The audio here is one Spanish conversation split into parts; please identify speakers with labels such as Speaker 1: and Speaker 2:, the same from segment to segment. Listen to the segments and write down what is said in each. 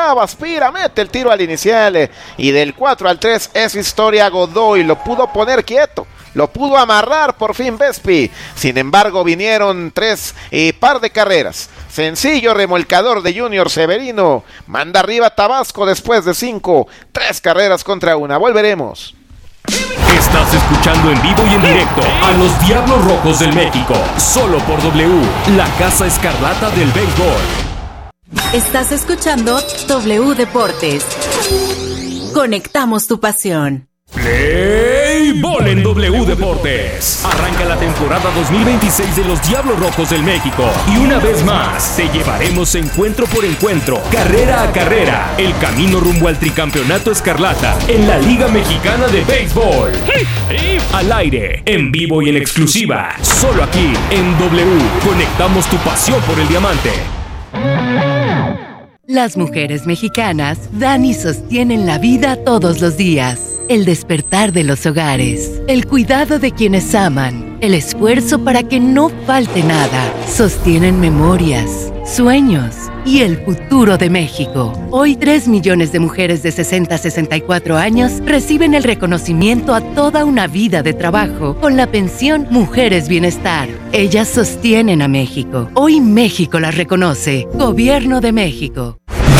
Speaker 1: clava, aspira, mete el tiro al inicial, y del 4-3 es historia. Godoy lo pudo poner quieto, lo pudo amarrar por fin Vespi. Sin embargo, vinieron 3 par de carreras. Sencillo remolcador de Junior Severino. Manda arriba Tabasco después de 5. 3 carreras contra 1. Volveremos.
Speaker 2: Estás escuchando en vivo y en directo a los Diablos Rojos del México. Solo por W, la Casa Escarlata del béisbol.
Speaker 3: Estás escuchando W Deportes. Conectamos tu pasión.
Speaker 2: Play Ball en W Deportes. Arranca la temporada 2026 de los Diablos Rojos del México. Y una vez más, te llevaremos encuentro por encuentro, carrera a carrera, el camino rumbo al tricampeonato escarlata en la Liga Mexicana de Béisbol. Al aire, en vivo y en exclusiva, solo aquí en W. Conectamos tu pasión por el diamante.
Speaker 3: Las mujeres mexicanas dan y sostienen la vida todos los días. El despertar de los hogares, el cuidado de quienes aman, el esfuerzo para que no falte nada. Sostienen memorias, sueños y el futuro de México. Hoy 3 millones de mujeres de 60 a 64 años reciben el reconocimiento a toda una vida de trabajo con la pensión Mujeres Bienestar. Ellas sostienen a México. Hoy México las reconoce. Gobierno de México.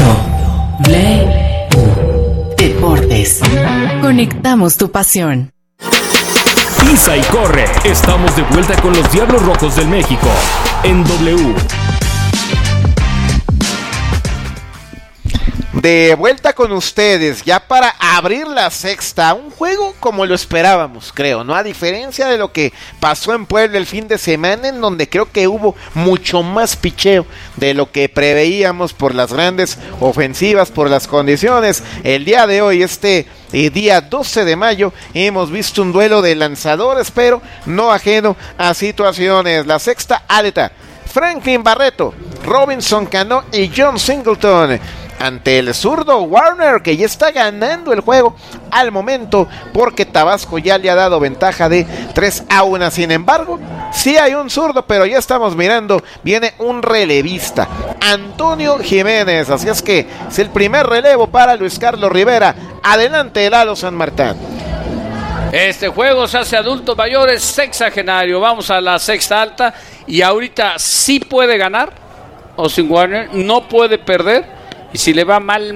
Speaker 3: Deportes. Conectamos tu pasión.
Speaker 2: Pisa y corre. Estamos de vuelta con los Diablos Rojos del México en W.
Speaker 1: De vuelta con ustedes, ya para abrir la sexta, un juego como lo esperábamos, creo, ¿no? A diferencia de lo que pasó en Puebla el fin de semana, en donde creo que hubo mucho más picheo de lo que preveíamos por las grandes ofensivas, por las condiciones. El día de hoy, día 12 de mayo, hemos visto un duelo de lanzadores, pero no ajeno a situaciones. La sexta alta, Franklin Barreto, Robinson Cano y John Singleton, ante el zurdo Warner, que ya está ganando el juego al momento, porque Tabasco ya le ha dado ventaja de 3-1. Sin embargo, sí hay un zurdo, pero ya estamos mirando, viene un relevista, Antonio Jiménez, así es que es el primer relevo para Luis Carlos Rivera. Adelante, Lalo San Martín.
Speaker 4: Este juego se hace adultos mayores sexagenario. Vamos a la sexta alta, y ahorita sí puede ganar Austin Warner, no puede perder. Y si le va mal,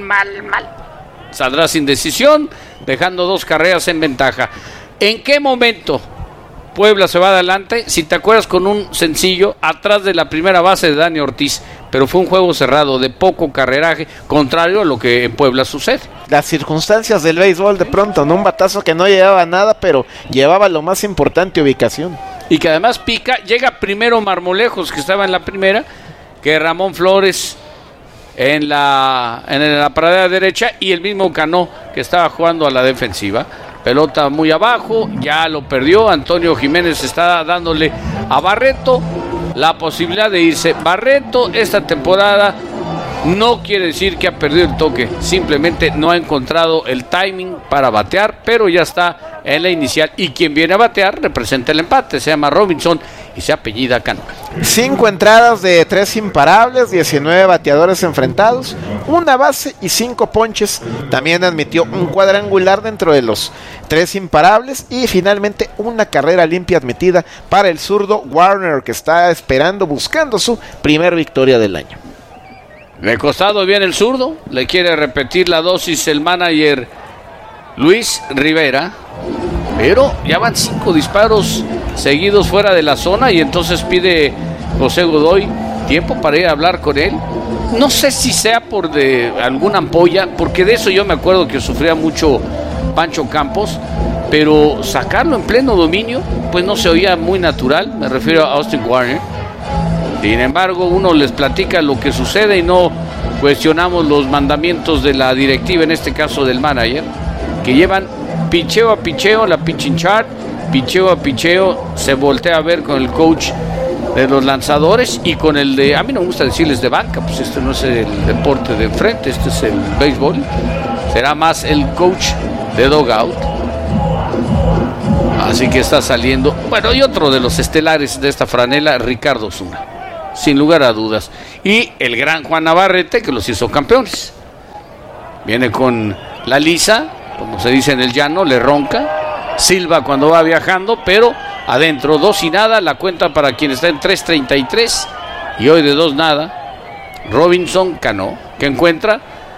Speaker 4: saldrá sin decisión, dejando 2 carreras en ventaja. ¿En qué momento Puebla se va adelante? Si te acuerdas, con un sencillo atrás de la primera base de Dani Ortiz. Pero fue un juego cerrado, de poco carreraje, contrario a lo que en Puebla sucede.
Speaker 1: Las circunstancias del béisbol de pronto, ¿no? Un batazo que no llevaba nada, pero llevaba lo más importante, ubicación.
Speaker 4: Y que además pica, llega primero Marmolejos, que estaba en la primera, que Ramón Flores en la pradera derecha, y el mismo Cano, que estaba jugando a la defensiva. Pelota muy abajo, ya lo perdió. Antonio Jiménez está dándole a Barreto la posibilidad de irse. Barreto esta temporada no quiere decir que ha perdido el toque, simplemente no ha encontrado el timing para batear, pero ya está en la inicial, y quien viene a batear representa el empate, se llama Robinson y se apellida Cano.
Speaker 1: 5 entradas de 3 imparables, 19 bateadores enfrentados, 1 base y 5 ponches. También admitió un cuadrangular dentro de los 3 imparables, y finalmente una carrera limpia admitida para el zurdo Warner, que está esperando, buscando su primer victoria del año.
Speaker 4: Le costado bien el zurdo, le quiere repetir la dosis el manager Luis Rivera, pero ya van 5 disparos seguidos fuera de la zona, y entonces pide José Godoy tiempo para ir a hablar con él. No sé si sea por de alguna ampolla, porque de eso yo me acuerdo que sufría mucho Pancho Campos, pero sacarlo en pleno dominio pues no se oía muy natural. Me refiero a Austin Warner. Sin embargo, uno les platica lo que sucede y no cuestionamos los mandamientos de la directiva, en este caso del manager, que llevan picheo a picheo, la pitching chart, picheo a picheo, se voltea a ver con el coach de los lanzadores y con el de, a mí no me gusta decirles de banca, pues este no es el deporte de enfrente, este es el béisbol, será más el coach de dugout. Así que está saliendo, bueno, y otro de los estelares de esta franela, Ricardo Osuna, sin lugar a dudas, y el gran Juan Navarrete, que los hizo campeones. Viene con la lisa, como se dice en el llano, le ronca. Silva cuando va viajando, pero adentro 2-0, la cuenta para quien está en 3.33 y hoy de 2-0. Robinson Cano, que encuentra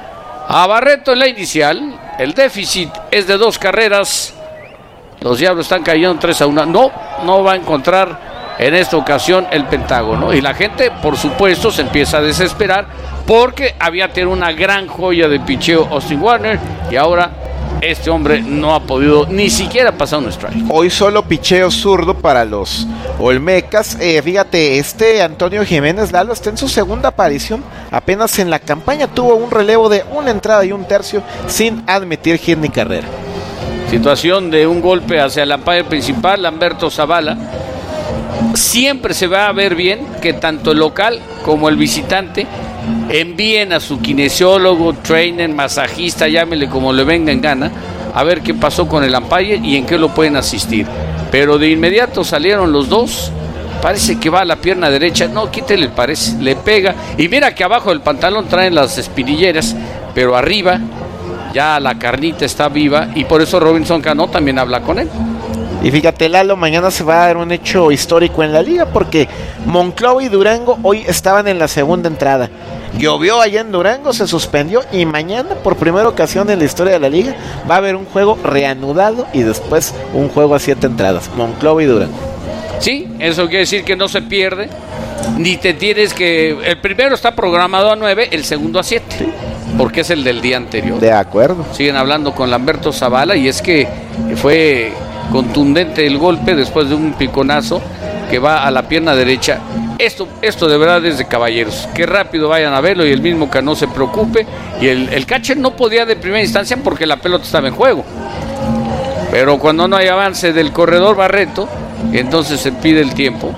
Speaker 4: a Barreto en la inicial. El déficit es de 2 carreras. Los Diablos están cayendo 3-1. No va a encontrar en esta ocasión el Pentágono. Y la gente, por supuesto, se empieza a desesperar porque había tenido una gran joya de picheo Austin Warner y ahora este hombre no ha podido ni siquiera pasar un strike.
Speaker 1: Hoy solo picheo zurdo para los Olmecas. Fíjate, Antonio Jiménez, Lalo, está en su segunda aparición. Apenas en la campaña tuvo un relevo de 1 entrada y 1 tercio sin admitir hit ni carrera.
Speaker 4: Situación de un golpe hacia el umpire principal, Lamberto Zavala. Siempre se va a ver bien que tanto el local como el visitante envíen a su kinesiólogo, trainer, masajista, llámele como le venga en gana, a ver qué pasó con el umpire y en qué lo pueden asistir. Pero de inmediato salieron los dos. Parece que va a la pierna derecha. No, quítele, parece, le pega. Y mira que abajo del pantalón traen las espinilleras, pero arriba ya la carnita está viva y por eso Robinson Cano también habla con él.
Speaker 1: Y fíjate, Lalo, mañana se va a dar un hecho histórico en la liga porque Monclova y Durango hoy estaban en la segunda entrada. Llovió allá en Durango, se suspendió y mañana, por primera ocasión en la historia de la liga, va a haber un juego reanudado y después un juego a 7 entradas. Monclova y Durango.
Speaker 4: Sí, eso quiere decir que no se pierde, ni te tienes que... El primero está programado a 9, el segundo a 7, ¿sí? Porque es el del día anterior.
Speaker 1: De acuerdo.
Speaker 4: Siguen hablando con Lamberto Zavala y es que fue contundente el golpe después de un piconazo que va a la pierna derecha. Esto de verdad es de caballeros. Que rápido vayan a verlo y el mismo Cano se preocupe. Y el catcher no podía de primera instancia porque la pelota estaba en juego. Pero cuando no hay avance del corredor Barreto, entonces se pide el tiempo.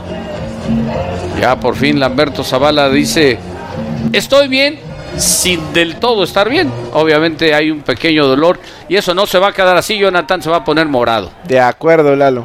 Speaker 4: Ya por fin Lamberto Zavala dice: estoy bien, sin del todo estar bien. Obviamente hay un pequeño dolor y eso no se va a quedar así. Jonathan se va a poner morado.
Speaker 1: De acuerdo, Lalo.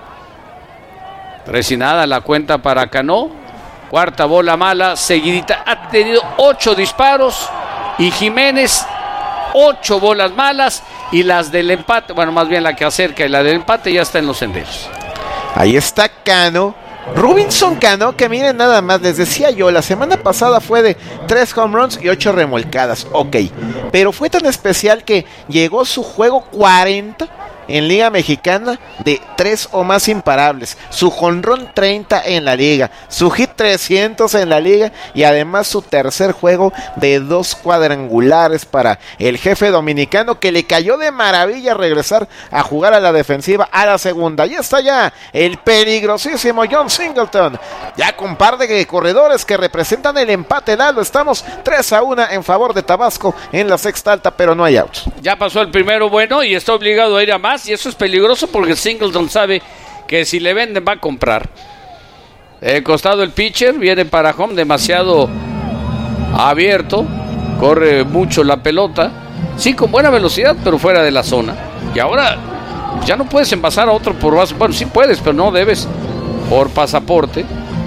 Speaker 4: 3-0 la cuenta para Cano. Cuarta bola mala, seguidita. Ha tenido 8 disparos y Jiménez 8 bolas malas y las del empate, bueno, más bien la que acerca y la del empate ya está en los senderos.
Speaker 1: Ahí está Cano. Robinson Cano, que miren nada más, les decía yo, la semana pasada fue de 3 home runs y 8 remolcadas, ok, pero fue tan especial que llegó su juego 40 en Liga Mexicana de 3 o más imparables, su jonrón 30 en la liga, su hit 300 en la liga y además su tercer juego de 2 cuadrangulares para el jefe dominicano, que le cayó de maravilla regresar a jugar a la defensiva a la segunda. Y está ya el peligrosísimo John Singleton, ya con par de corredores que representan el empate. Lalo, estamos 3-1 en favor de Tabasco en la sexta alta, pero no hay outs.
Speaker 4: Ya pasó el primero bueno y está obligado a ir a más. Y eso es peligroso porque Singleton sabe que si le venden va a comprar. Costado el pitcher, viene para home, demasiado abierto, corre mucho la pelota, sí, con buena velocidad, pero fuera de la zona. Y ahora ya no puedes envasar a otro por base. Bueno, sí puedes, pero no debes por pasaporte,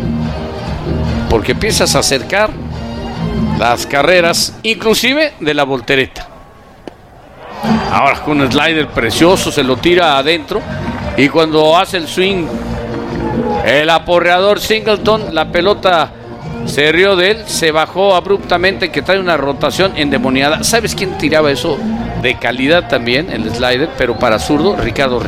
Speaker 4: porque empiezas a acercar las carreras, inclusive de la voltereta. Ahora con un slider precioso se lo tira adentro y cuando hace el swing el aporreador Singleton, la pelota se rió de él, se bajó abruptamente, que trae una rotación endemoniada. ¿Sabes quién tiraba eso de calidad también, el slider, pero para zurdo? Ricardo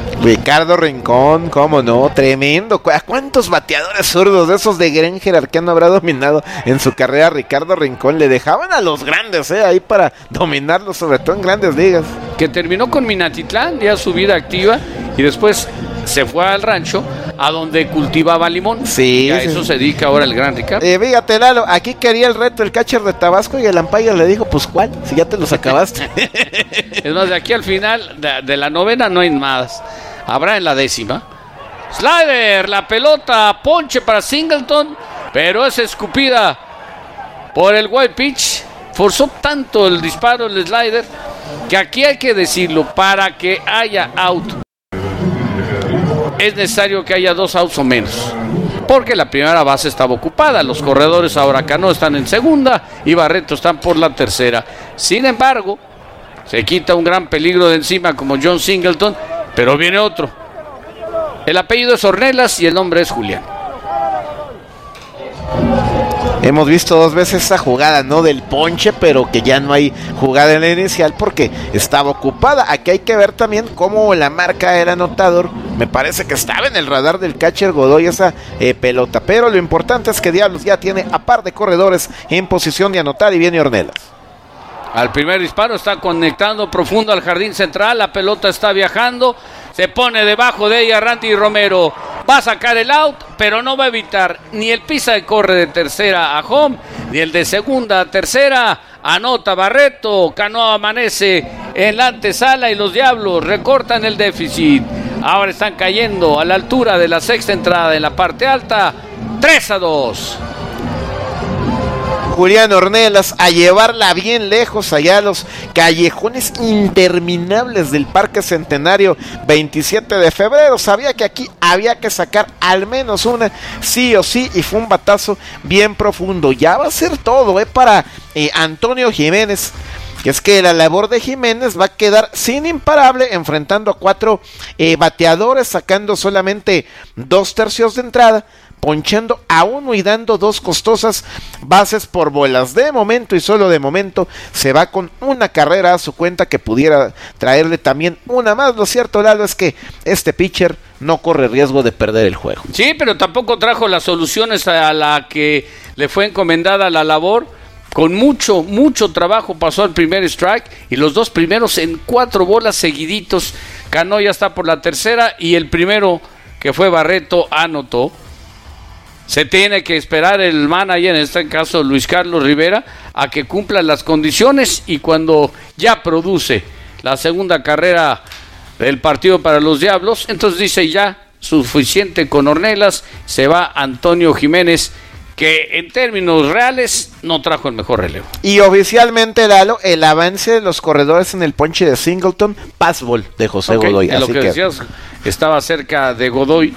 Speaker 4: Rincón, cómo no, tremendo. ¿A cuántos bateadores zurdos de esos de gran jerarquía no habrá dominado en su carrera Ricardo Rincón? Le dejaban a los grandes ahí para dominarlos, sobre todo en grandes ligas. Que terminó con Minatitlán, ya su vida activa, y después se fue al rancho a donde cultivaba limón. Sí, y a eso se dedica ahora el gran Ricardo. Fíjate, Lalo, aquí quería el reto el catcher de Tabasco y el umpire le dijo: pues ¿cuál? Si ya te los acabaste. Es más, de aquí al final de la novena no hay más. Habrá en la 10ª. Slider, la pelota, ponche para Singleton, pero es escupida por el wild pitch. Forzó tanto el disparo, el slider, que aquí hay que decirlo: para que haya out es necesario que haya 2 outs o menos, porque la primera base estaba ocupada. Los corredores ahora Cano están en segunda y Barreto están por la tercera. Sin embargo, se quita un gran peligro de encima como John Singleton, pero viene otro. El apellido es Ornelas y el nombre es Julián.
Speaker 1: Hemos visto 2 veces esa jugada, ¿no? Del ponche, pero que ya no hay jugada en la inicial porque estaba ocupada. Aquí hay que ver también cómo la marca era anotador. Me parece que estaba en el radar del catcher Godoy esa pelota. Pero lo importante es que Diablos ya tiene a par de corredores en posición de anotar y viene Ornelas.
Speaker 4: Al primer disparo está conectando profundo al jardín central. La pelota está viajando. Se pone debajo de ella Randy Romero. Va a sacar el out, pero no va a evitar ni el pisa y corre de tercera a home, ni el de segunda a tercera. Anota Barreto. Cano amanece en la antesala y los Diablos recortan el déficit. Ahora están cayendo a la altura de la sexta entrada en la parte alta. 3-2.
Speaker 1: Julián Ornelas a llevarla bien lejos allá a los callejones interminables del Parque Centenario 27 de febrero. Sabía que aquí había que sacar al menos una, sí o sí, y fue un batazo bien profundo. Ya va a ser todo para Antonio Jiménez. Que es que la labor de Jiménez va a quedar sin imparable enfrentando a 4 bateadores, sacando solamente 2 tercios de entrada, ponchando a 1 y dando 2 costosas bases por bolas. De momento y solo de momento se va con una carrera a su cuenta que pudiera traerle también una más. Lo cierto, Lalo, es que este pitcher no corre riesgo de perder el juego.
Speaker 4: Sí, pero tampoco trajo las soluciones a la que le fue encomendada la labor. Con mucho trabajo pasó el primer strike y los 2 primeros en 4 bolas seguiditos. Cano ya está por la tercera y el primero, que fue Barreto, anotó. Se tiene que esperar el manager, en este caso Luis Carlos Rivera, a que cumpla las condiciones, y cuando ya produce la segunda carrera del partido para los Diablos, entonces dice ya suficiente con Ornelas, se va Antonio Jiménez, que en términos reales no trajo el mejor relevo.
Speaker 1: Y oficialmente, Lalo, el avance de los corredores en el ponche de Singleton, passball de José Godoy.
Speaker 4: Así lo que decías, estaba cerca de Godoy,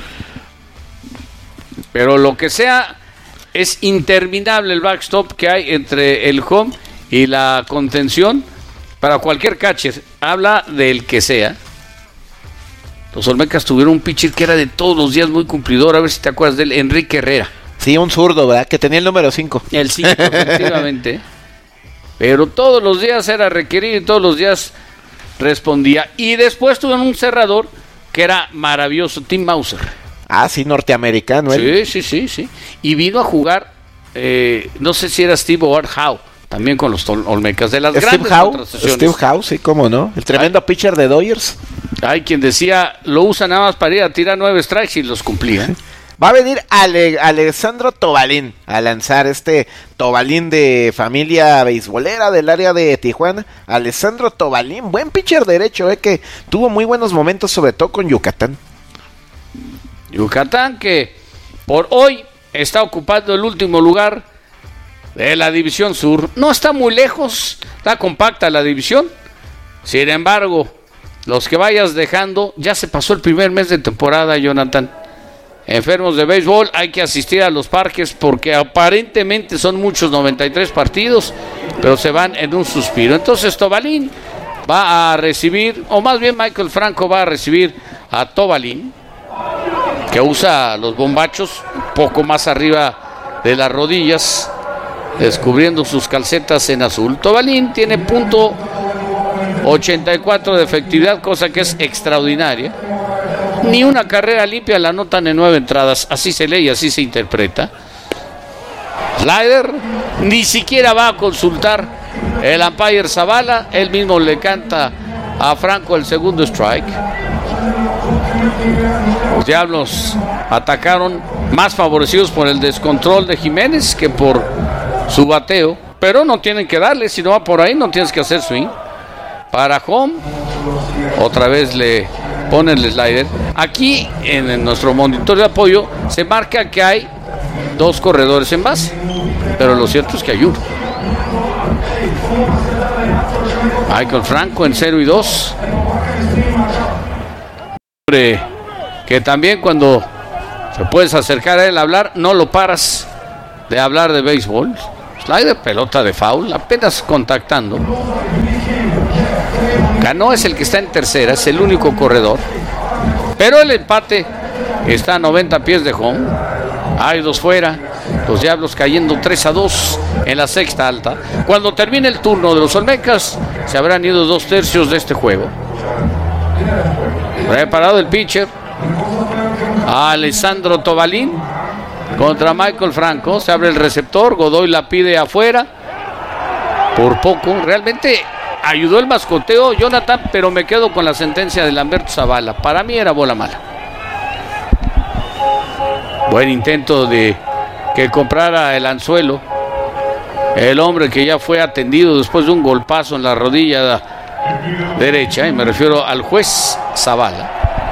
Speaker 4: pero lo que sea, es interminable el backstop que hay entre el home y la contención para cualquier catcher. Habla del que sea. Los Olmecas tuvieron un pitcher que era de todos los días muy cumplidor. A ver si te acuerdas de él, Enrique Herrera.
Speaker 1: Sí, un zurdo, ¿verdad? Que tenía el número 5.
Speaker 4: El 5, efectivamente. Pero todos los días era requerido y todos los días respondía. Y después tuvieron un cerrador que era maravilloso, Tim Mauser.
Speaker 1: Ah, sí, norteamericano.
Speaker 4: Sí. Y vino a jugar, no sé si era Steve o Art Howe, también con los Olmecas. De las grandes contrataciones.
Speaker 1: Steve Howe, sí, cómo no. El tremendo pitcher de Dodgers.
Speaker 4: Hay quien decía, lo usa nada más para ir a tirar 9 strikes y los cumplía.
Speaker 1: Va a venir Alessandro Tobalín a lanzar, Tobalín de familia beisbolera del área de Tijuana. Alessandro Tobalín, buen pitcher derecho, que tuvo muy buenos momentos, sobre todo con Yucatán.
Speaker 4: Yucatán, que por hoy está ocupando el último lugar de la División Sur. No está muy lejos, está compacta la división. Sin embargo, los que vayas dejando, ya se pasó el primer mes de temporada, Jonathan. Enfermos de béisbol, hay que asistir a los parques porque aparentemente son muchos, 93 partidos, pero se van en un suspiro. Entonces Tobalín va a recibir, o más bien Michael Franco va a recibir a Tobalín, que usa los bombachos un poco más arriba de las rodillas, descubriendo sus calcetas en azul. Tobalín tiene .84 de efectividad, cosa que es extraordinaria. Ni una carrera limpia la anotan en 9 entradas, así se lee y así se interpreta. Slider, ni siquiera va a consultar el umpire Zavala, él mismo le canta a Franco el segundo strike. Los Diablos atacaron más favorecidos por el descontrol de Jiménez que por su bateo, pero no tienen que darle, si no va por ahí no tienes que hacer swing. Para home, otra vez le ponen el slider. Aquí en nuestro monitor de apoyo se marca que hay 2 corredores en base, pero lo cierto es que hay uno. Michael Franco en 0-2. Que también cuando te puedes acercar a él a hablar, no lo paras de hablar de béisbol. Slider, pelota de foul, apenas contactando. Cano es el que está en tercera, es el único corredor. Pero el empate está a 90 pies de home. Hay 2 fuera. Los Diablos cayendo 3-2 en la sexta alta. Cuando termine el turno de los Olmecas, se habrán ido 2/3 de este juego. Preparado el pitcher. Alessandro Tobalín contra Michael Franco. Se abre el receptor. Godoy la pide afuera. Por poco. Realmente ayudó el mascoteo, Jonathan, pero me quedo con la sentencia de Lamberto Zavala. Para mí era bola mala. Buen intento de que comprara el anzuelo. El hombre que ya fue atendido después de un golpazo en la rodilla derecha, y me refiero al juez Zavala.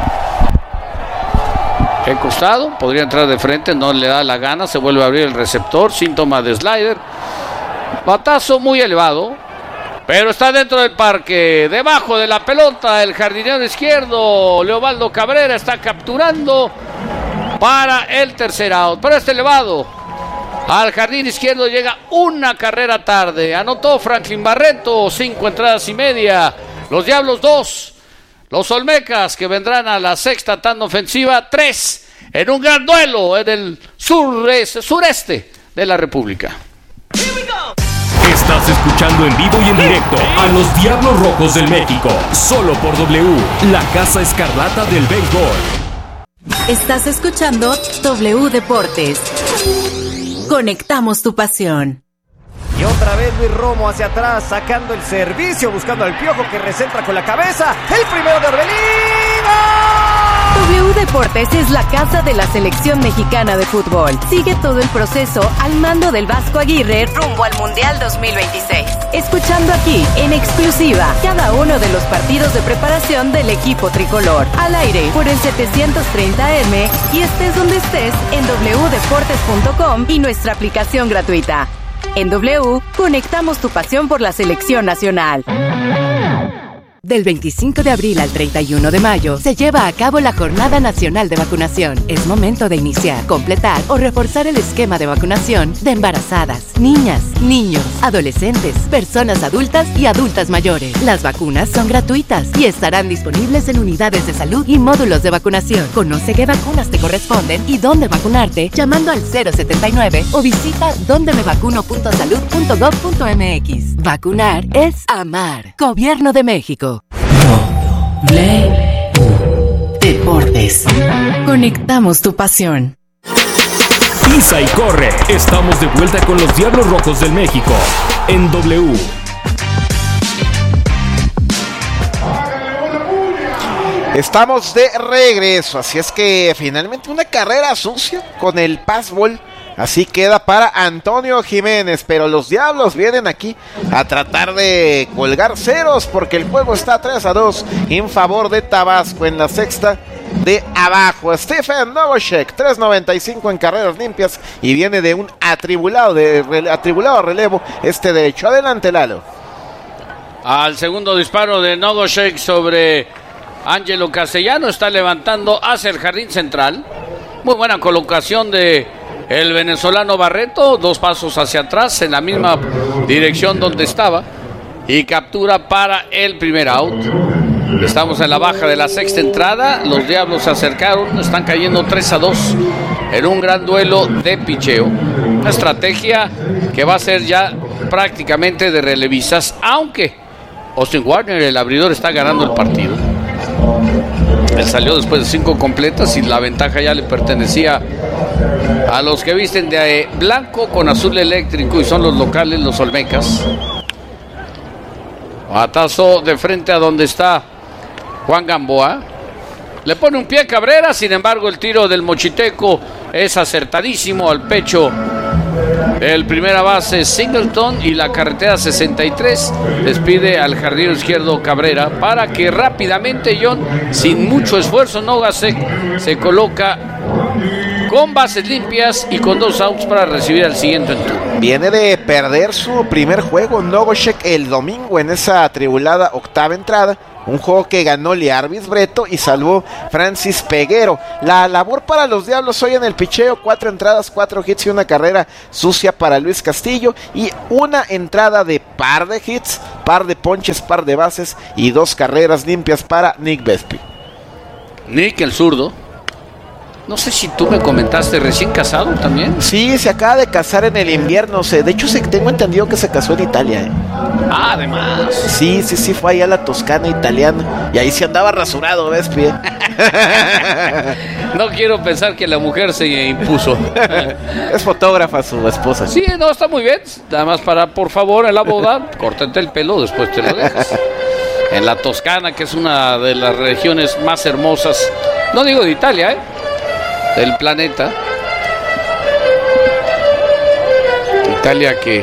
Speaker 4: El costado, podría entrar de frente, no le da la gana, se vuelve a abrir el receptor, síntoma de slider. Batazo muy elevado, pero está dentro del parque, debajo de la pelota, el jardinero izquierdo, Leobaldo Cabrera, está capturando para el tercer out, pero este elevado al jardín izquierdo llega una carrera tarde. Anotó Franklin Barreto, 5 entradas y media. Los Diablos 2. Los Olmecas, que vendrán a la sexta tanda ofensiva, 3. En un gran duelo en el sureste de la República.
Speaker 2: Estás escuchando en vivo y en directo a los Diablos Rojos del México. Solo por W, la Casa Escarlata del Béisbol.
Speaker 3: Estás escuchando W Deportes. Conectamos tu pasión.
Speaker 5: Y otra vez Luis Romo hacia atrás, sacando el servicio, buscando al Piojo que recentra con la cabeza. El primero de Orbelín.
Speaker 3: W Deportes es la casa de la selección mexicana de fútbol. Sigue todo el proceso al mando del Vasco Aguirre rumbo al Mundial 2026. Escuchando aquí, en exclusiva, cada uno de los partidos de preparación del equipo tricolor. Al aire, por el 730M y estés donde estés en wdeportes.com y nuestra aplicación gratuita. En W, conectamos tu pasión por la selección nacional. Del 25 de abril al 31 de mayo se lleva a cabo la Jornada Nacional de Vacunación. Es momento de iniciar, completar o reforzar el esquema de vacunación de embarazadas, niñas, niños, adolescentes, personas adultas y adultas mayores. Las vacunas son gratuitas y estarán disponibles en unidades de salud y módulos de vacunación. Conoce qué vacunas te corresponden y dónde vacunarte llamando al 079 o visita dondemevacuno.salud.gov.mx. Vacunar es amar. Gobierno de México. Deportes. Conectamos tu pasión.
Speaker 2: Pisa y corre. Estamos de vuelta con los Diablos Rojos del México en W.
Speaker 1: Estamos de regreso, así es que finalmente una carrera sucia con el passball. Así queda para Antonio Jiménez, pero los Diablos vienen aquí a tratar de colgar ceros porque el juego está 3-2 en favor de Tabasco en la sexta de abajo. Stephen Novoshek, 3.95 en carreras limpias y viene de un atribulado relevo derecho. Adelante, Lalo.
Speaker 4: Al segundo disparo de Novoshek sobre Ángelo Castellano, está levantando hacia el jardín central. Muy buena colocación de el venezolano Barreto, 2 pasos hacia atrás en la misma dirección donde estaba y captura para el primer out. Estamos en la baja de la sexta entrada. Los Diablos se acercaron, están cayendo 3-2 en un gran duelo de picheo. Una estrategia que va a ser ya prácticamente de relevistas, aunque Austin Warner, el abridor, está ganando el partido. Él salió después de 5 completas y la ventaja ya le pertenecía a los que visten de blanco con azul eléctrico y son los locales, los Olmecas. Batazo de frente a donde está Juan Gamboa. Le pone un pie a Cabrera, sin embargo el tiro del mochiteco es acertadísimo al pecho. El primera base Singleton y la carretera 63 despide al jardinero izquierdo Cabrera para que rápidamente John, sin mucho esfuerzo, Novoshek se coloca con bases limpias y con 2 outs para recibir al siguiente en turno.
Speaker 1: Viene de perder su primer juego Novoshek el domingo en esa atribulada octava entrada. Un juego que ganó Liarvis Breto y salvó Francis Peguero. La labor para los Diablos hoy en el picheo: 4 entradas, 4 hits y una carrera sucia para Luis Castillo. Y una entrada de par de hits, par de ponches, par de bases y 2 carreras limpias para Nick Vespi.
Speaker 4: Nick, el zurdo. No sé si tú me comentaste, recién casado también.
Speaker 1: Sí, se acaba de casar en el invierno. De hecho, tengo entendido que se casó en Italia.
Speaker 4: Ah, además.
Speaker 1: Sí, fue allá a la Toscana italiana. Y ahí se andaba rasurado, ¿ves, pie?
Speaker 4: No quiero pensar que la mujer se impuso.
Speaker 1: Es fotógrafa su esposa.
Speaker 4: Sí, no, está muy bien. Nada más por favor, en la boda, córtate el pelo, después te lo dejas. En la Toscana, que es una de las regiones más hermosas, no digo de Italia, del planeta. Italia que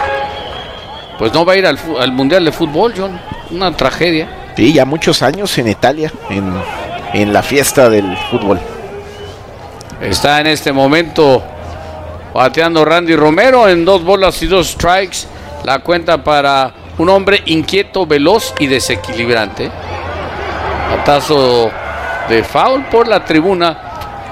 Speaker 4: pues no va a ir al Mundial de Fútbol, John. Una tragedia.
Speaker 1: Sí, ya muchos años en Italia, en la fiesta del fútbol.
Speaker 4: Está en este momento bateando Randy Romero en 2 bolas y 2 strikes. La cuenta para un hombre inquieto, veloz y desequilibrante. Batazo de foul por la tribuna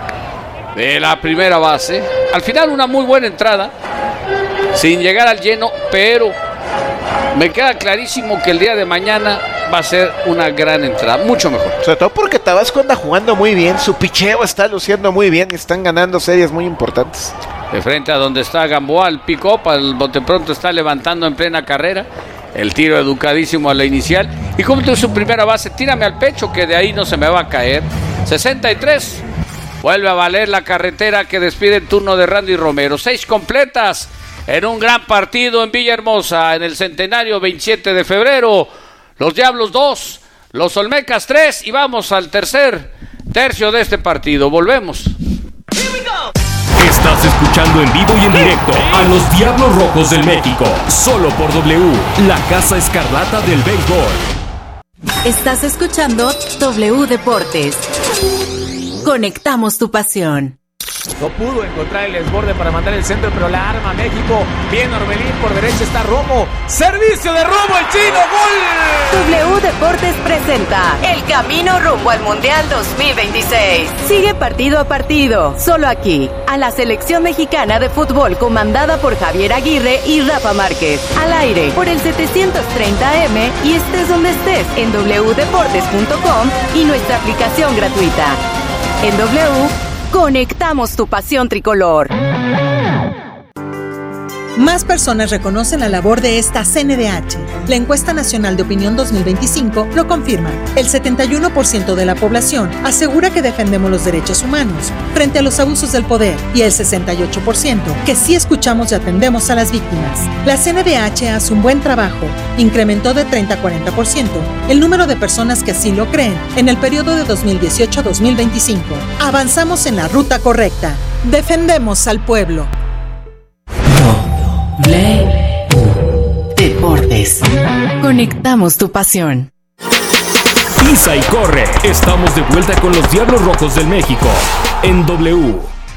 Speaker 4: de la primera base. Al final una muy buena entrada, sin llegar al lleno, pero me queda clarísimo que el día de mañana va a ser una gran entrada, mucho mejor.
Speaker 1: Sobre todo porque Tabasco anda jugando muy bien, su picheo está luciendo muy bien y están ganando series muy importantes.
Speaker 4: De frente a donde está Gamboa, el pick-up, al bote pronto está levantando en plena carrera. El tiro educadísimo a la inicial. Y como tiene su primera base, tírame al pecho que de ahí no se me va a caer. 63. Vuelve a valer la carretera que despide el turno de Randy Romero. 6 completas en un gran partido en Villahermosa, en el centenario 27 de febrero. Los Diablos 2, los Olmecas 3 y vamos al tercer tercio de este partido. Volvemos.
Speaker 2: Estás escuchando en vivo y en directo a los Diablos Rojos del México, solo por W, la Casa Escarlata del béisbol.
Speaker 3: Estás escuchando W Deportes. Conectamos tu pasión.
Speaker 5: No pudo encontrar el desborde para mandar el centro, pero la arma México. Bien Orbelín, por derecha está Romo. Servicio de Romo, el chino, ¡gol!
Speaker 3: W Deportes presenta el camino rumbo al Mundial 2026. Sigue partido a partido, solo aquí, a la selección mexicana de fútbol comandada por Javier Aguirre y Rafa Márquez. Al aire por el 730M y estés donde estés en wdeportes.com y nuestra aplicación gratuita. En W, conectamos tu pasión tricolor.
Speaker 6: Más personas reconocen la labor de esta CNDH. La encuesta nacional de opinión 2025 lo confirma. El 71% de la población asegura que defendemos los derechos humanos frente a los abusos del poder y el 68% que sí escuchamos y atendemos a las víctimas. La CNDH hace un buen trabajo. Incrementó de 30 a 40% el número de personas que así lo creen en el periodo de 2018 a 2025. Avanzamos en la ruta correcta. Defendemos al pueblo.
Speaker 3: Deportes. Conectamos tu pasión.
Speaker 2: Pisa y corre. Estamos de vuelta con los Diablos Rojos del México en W.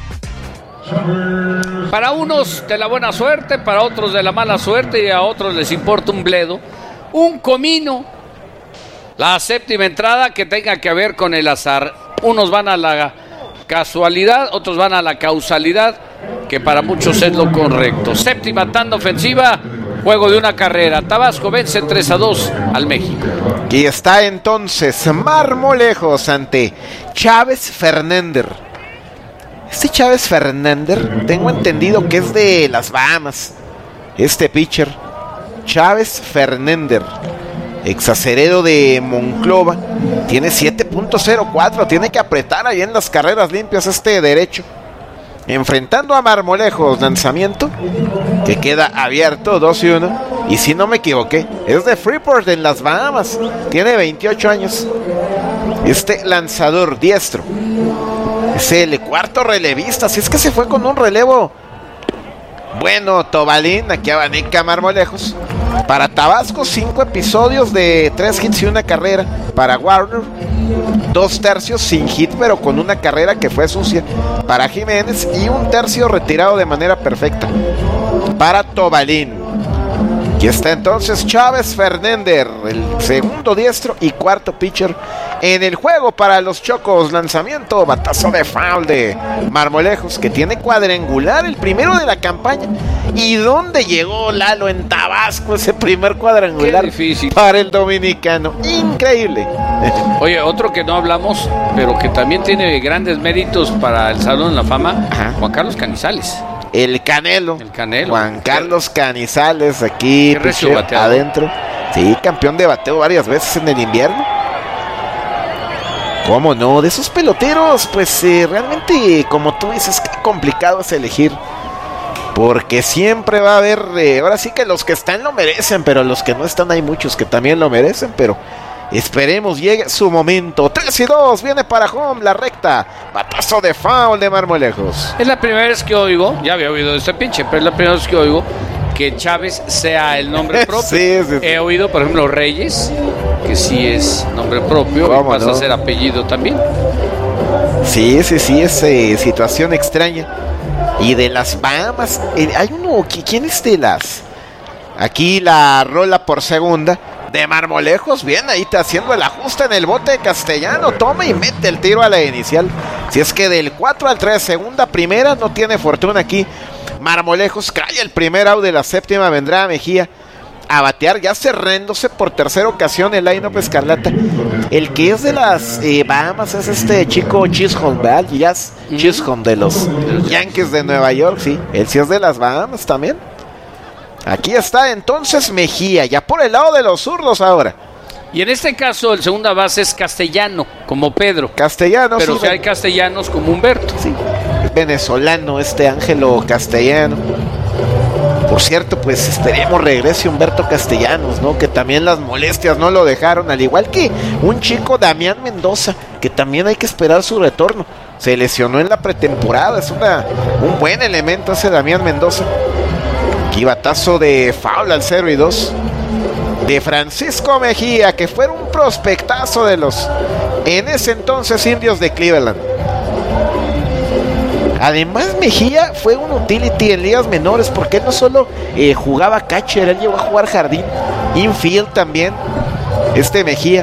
Speaker 4: Para unos de la buena suerte, para otros de la mala suerte y a otros les importa un bledo, un comino. La séptima entrada que tenga que ver con el azar. Unos van a la casualidad, otros van a la causalidad, que para muchos es lo correcto. Séptima tanda ofensiva, juego de una carrera. Tabasco vence 3-2 al México.
Speaker 1: Y está entonces Marmolejos ante Chávez Fernández. Este Chávez Fernández, tengo entendido que es de las Bahamas. Este pitcher, Chávez Fernández, exaceredo de Monclova, tiene 7.04, tiene que apretar ahí en las carreras limpias este derecho. Enfrentando a Marmolejos, lanzamiento que queda abierto, 2-1. Y si no me equivoqué, es de Freeport en las Bahamas, tiene 28 años. Este lanzador diestro es el cuarto relevista, así es que se fue con un relevo bueno. Tobalín, aquí abanica Marmolejos. Para Tabasco, 5 episodios de 3 hits y una carrera. Para Warner, 2 tercios sin hit, pero con una carrera que fue sucia. Para Jiménez, y un tercio retirado de manera perfecta para Tobalín. Aquí está entonces Chávez Fernández, el segundo diestro y cuarto pitcher en el juego para los Chocos. Lanzamiento, batazo de foul de Marmolejos, que tiene cuadrangular, el primero de la campaña. ¿Y dónde llegó Lalo? En Tabasco, ese primer cuadrangular.
Speaker 4: Qué difícil
Speaker 1: para el dominicano. Increíble.
Speaker 4: Oye, otro que no hablamos, pero que también tiene grandes méritos para el Salón de la Fama, Juan Carlos Canizales.
Speaker 1: El Canelo. Juan Carlos Canizales, aquí adentro. Sí, campeón de bateo varias veces en el invierno. ¿Cómo no? De esos peloteros, pues realmente, como tú dices, qué complicado es elegir. Porque siempre va a haber, ahora sí que los que están lo merecen, pero los que no están hay muchos que también lo merecen, pero esperemos llegue su momento. 3-2, viene para home, la recta. Batazo de foul de Marmolejos.
Speaker 4: Es la primera vez que oigo, ya había oído de este pinche, pero es la primera vez que oigo que Chávez sea el nombre propio.
Speaker 1: Sí.
Speaker 4: He oído, por ejemplo, Reyes, que sí es nombre propio y pasa a ser apellido también.
Speaker 1: Sí, es situación extraña. Y de las Bahamas, hay uno, ¿quién es de las? Aquí la rola por segunda de Marmolejos, bien, ahí está haciendo el ajuste en el bote de Castellano, toma y mete el tiro a la inicial. Si es que del 4 al 3, segunda, primera, no tiene fortuna aquí Marmolejos, cae el primer out de la séptima, vendrá Mejía a batear, ya cerrándose por tercera ocasión el line-up escarlata. El que es de las Bahamas es este chico Chisholm, ¿verdad? Chisholm de los Yankees de Nueva York, sí, él sí es de las Bahamas también. Aquí está entonces Mejía, ya por el lado de los zurdos ahora.
Speaker 4: Y en este caso el segunda base es Castellano, como Pedro.
Speaker 1: Castellano,
Speaker 4: pero
Speaker 1: sí,
Speaker 4: si hay castellanos como Humberto.
Speaker 1: Sí, es venezolano este Ángelo Castellano. Por cierto, pues esperemos regrese Humberto Castellanos, ¿no? Que también las molestias no lo dejaron, al igual que un chico Damián Mendoza, que también hay que esperar su retorno. Se lesionó en la pretemporada, es un buen elemento ese Damián Mendoza. Aquí batazo de foul al 0-2 de Francisco Mejía, que fue un prospectazo de los en ese entonces Indios de Cleveland. Además Mejía fue un utility en ligas menores, porque él no solo jugaba catcher, él llegó a jugar jardín, infield también, Mejía.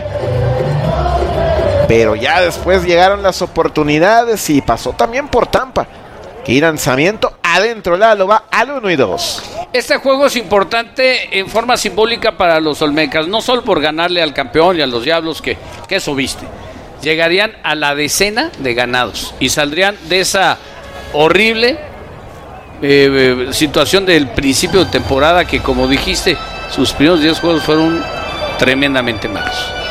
Speaker 1: Pero ya después llegaron las oportunidades y pasó también por Tampa. Y lanzamiento adentro, Lalo va al 1-2.
Speaker 4: Este juego es importante en forma simbólica para los Olmecas, no solo por ganarle al campeón y a los Diablos, que eso viste. Llegarían a la decena de ganados y saldrían de esa horrible situación del principio de temporada, que como dijiste, sus primeros 10 juegos fueron tremendamente malos.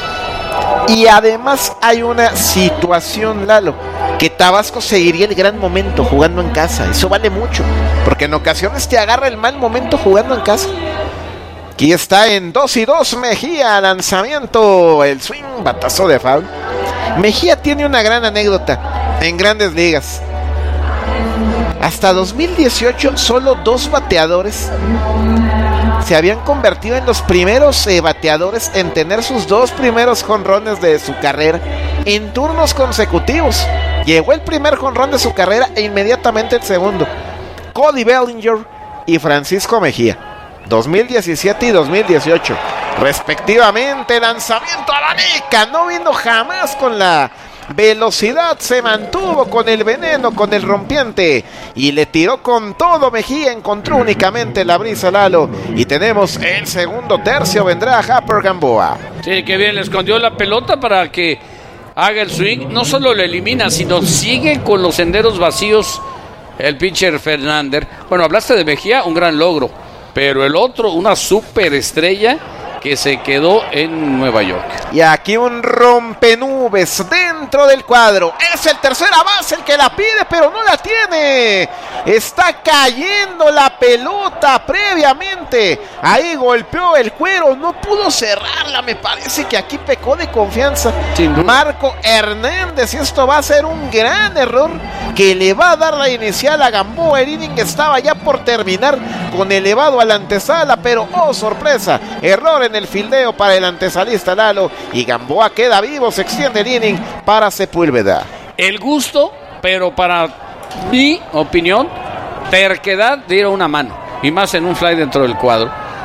Speaker 1: Y además hay una situación, Lalo, que Tabasco seguiría el gran momento jugando en casa. Eso vale mucho, porque en ocasiones te agarra el mal momento jugando en casa. Aquí está en 2-2 Mejía, lanzamiento, el swing, batazo de foul. Mejía tiene una gran anécdota en Grandes Ligas. Hasta 2018 solo 2 bateadores se habían convertido en los primeros bateadores en tener sus 2 primeros jonrones de su carrera en turnos consecutivos. Llegó el primer jonrón de su carrera e inmediatamente el segundo. Cody Bellinger y Francisco Mejía, 2017 y 2018 respectivamente. Lanzamiento a la nica, no vino jamás con la velocidad, se mantuvo con el veneno, con el rompiente y le tiró con todo. Mejía encontró únicamente la brisa, Lalo, y tenemos el segundo tercio. Vendrá Harper Gamboa.
Speaker 4: Sí, que bien, le escondió la pelota para que haga el swing. No solo lo elimina, sino sigue con los senderos vacíos el pitcher Fernández. Bueno, hablaste de Mejía, un gran logro, pero el otro, una superestrella que se quedó en Nueva York.
Speaker 1: Y aquí un rompenubes dentro del cuadro. Es el tercera base el que la pide, pero no la tiene. Está cayendo la pelota previamente. Ahí golpeó el cuero, no pudo cerrarla. Me parece que aquí pecó de confianza Marco Hernández, y esto va a ser un gran error que le va a dar la inicial a Gamboa. El inning estaba ya por terminar con elevado a la antesala, pero oh sorpresa, error en el fildeo para el antesalista Lalo, y Gamboa queda vivo, se extiende el inning para Sepúlveda.
Speaker 4: El gusto, pero para mi opinión, terquedad de ir a una mano, y más en un fly dentro del cuadro.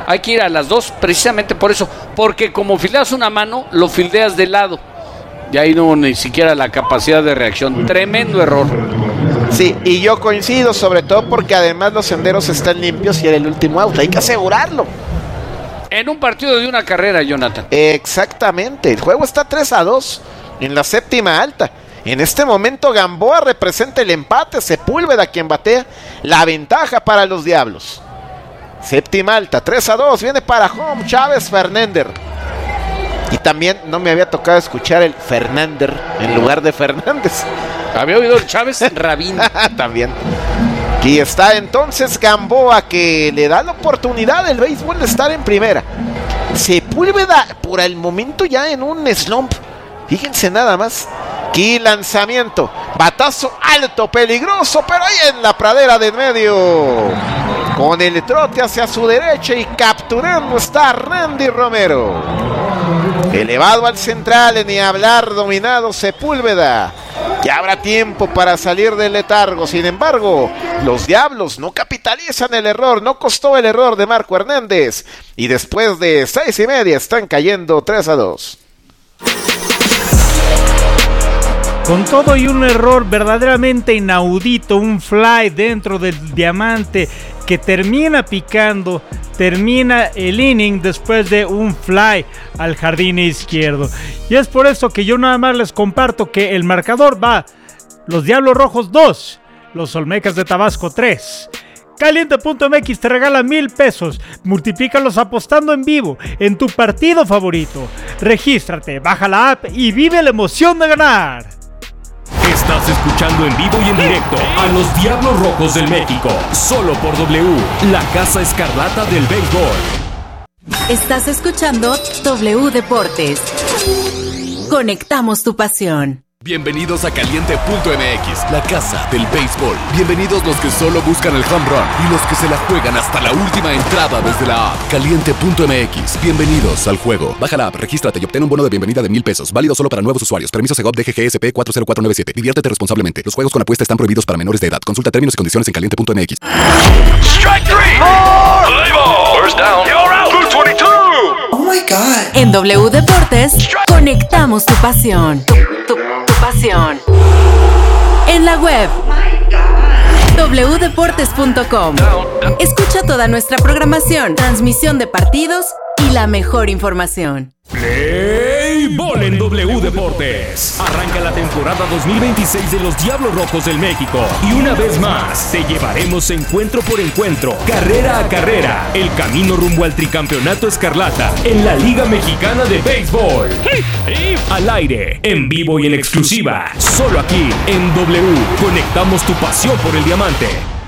Speaker 4: Hay que ir a las dos precisamente por eso, porque como fildeas una mano, lo fildeas de lado. Y ahí no ni siquiera la capacidad de reacción. Tremendo error.
Speaker 1: Sí, y yo coincido, sobre todo porque además los senderos están limpios y era el último out. Hay que asegurarlo.
Speaker 4: En un partido de una carrera, Jonathan.
Speaker 1: Exactamente, el juego está 3-2 en la séptima alta. En este momento Gamboa representa el empate, Sepúlveda quien batea la ventaja para los Diablos. Séptima alta, 3-2, viene para home Chávez Fernández. Y también no me había tocado escuchar el Fernández en lugar de Fernández.
Speaker 4: Había oído el Chávez Rabín.
Speaker 1: También. Aquí está entonces Gamboa, que le da la oportunidad del béisbol de estar en primera. Sepúlveda por el momento ya en un slump. Fíjense nada más. Aquí lanzamiento, batazo alto, peligroso, pero ahí en la pradera de en medio. Con el trote hacia su derecha y capturando está Randy Romero. Elevado al central, ni hablar, dominado Sepúlveda. Ya habrá tiempo para salir del letargo. Sin embargo, los Diablos no capitalizan el error. No costó el error de Marco Hernández. Y después de 6:30 están cayendo 3-2.
Speaker 7: Con todo y un error verdaderamente inaudito, un fly dentro del diamante que termina picando, termina el inning después de un fly al jardín izquierdo. Y es por eso que yo nada más les comparto que el marcador va: los Diablos Rojos 2, los Olmecas de Tabasco 3. Caliente.mx te regala 1,000 pesos. Multiplícalos apostando en vivo en tu partido favorito. Regístrate, baja la app y vive la emoción de ganar.
Speaker 2: Estás escuchando en vivo y en directo a los Diablos Rojos del México, solo por W, la Casa Escarlata del Béisbol.
Speaker 3: Estás escuchando W Deportes. Conectamos tu pasión.
Speaker 8: Bienvenidos a Caliente.mx, la casa del béisbol. Bienvenidos los que solo buscan el home run y los que se la juegan hasta la última entrada desde la app. Caliente.mx, bienvenidos al juego. Baja la app, regístrate y obtén un bono de bienvenida de 1,000 pesos. Válido solo para nuevos usuarios. Permiso Segov DGGSP 40497. Diviértete responsablemente. Los juegos con apuesta están prohibidos para menores de edad. Consulta términos y condiciones en Caliente.mx.
Speaker 9: Strike three. Play ball. First down. You're out. 222.
Speaker 10: Oh my God.
Speaker 3: En W Deportes, conectamos tu pasión. Tu pasión. En la web wdeportes.com. Escucha toda nuestra programación, transmisión de partidos y la mejor información.
Speaker 2: Play Ball en W Deportes. Arranca la temporada 2026 de los Diablos Rojos del México. Y una vez más, te llevaremos encuentro por encuentro, carrera a carrera, el camino rumbo al tricampeonato escarlata en la Liga Mexicana de Béisbol. Al aire, en vivo y en exclusiva, solo aquí en W. Conectamos tu pasión por el diamante.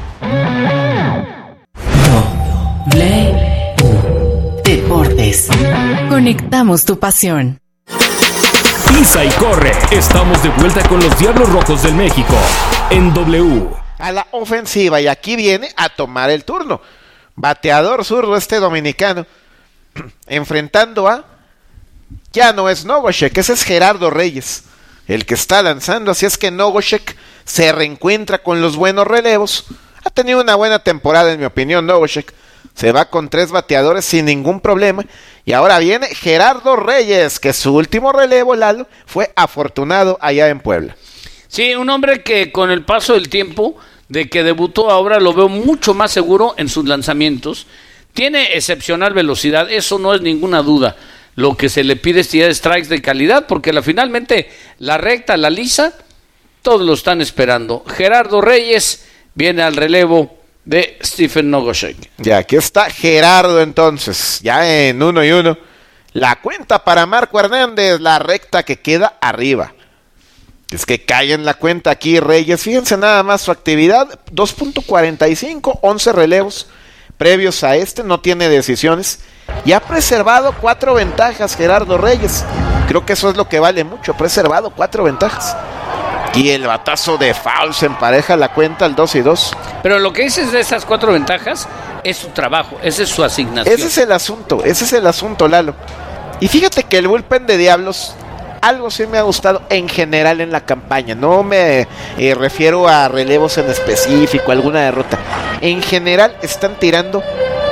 Speaker 3: Deportes. Conectamos tu pasión.
Speaker 2: Pisa y corre. Estamos de vuelta con los Diablos Rojos del México en W.
Speaker 1: A la ofensiva, y aquí viene a tomar el turno. Bateador zurdo este dominicano. Enfrentando a... Ya no es Nogoshek, ese es Gerardo Reyes, el que está lanzando. Así es que Nogoshek se reencuentra con los buenos relevos. Ha tenido una buena temporada, en mi opinión, Nogoshek. Se va con 3 bateadores sin ningún problema. Y ahora viene Gerardo Reyes, que su último relevo, Lalo, fue afortunado allá en Puebla.
Speaker 4: Sí, un hombre que con el paso del tiempo, de que debutó, ahora lo veo mucho más seguro en sus lanzamientos. Tiene excepcional velocidad, eso no es ninguna duda. Lo que se le pide es tirar strikes de calidad, porque finalmente la recta, la lisa, todos lo están esperando. Gerardo Reyes viene al relevo de Stephen Nogoshek.
Speaker 1: Ya, aquí está Gerardo entonces, ya en 1-1. La cuenta para Marco Hernández, la recta que queda arriba. Es que cae en la cuenta aquí Reyes. Fíjense nada más su actividad, 2.45, 11 relevos previos a este, no tiene decisiones. Y ha preservado 4 ventajas Gerardo Reyes. Creo que eso es lo que vale mucho, preservado 4 ventajas. Y el batazo de foul se empareja la cuenta al 2-2.
Speaker 4: Pero lo que dices de esas 4 ventajas es su trabajo, esa es su asignación.
Speaker 1: Ese es el asunto, Lalo. Y fíjate que el bullpen de Diablos, algo sí me ha gustado en general en la campaña. No me refiero a relevos en específico, alguna derrota. En general están tirando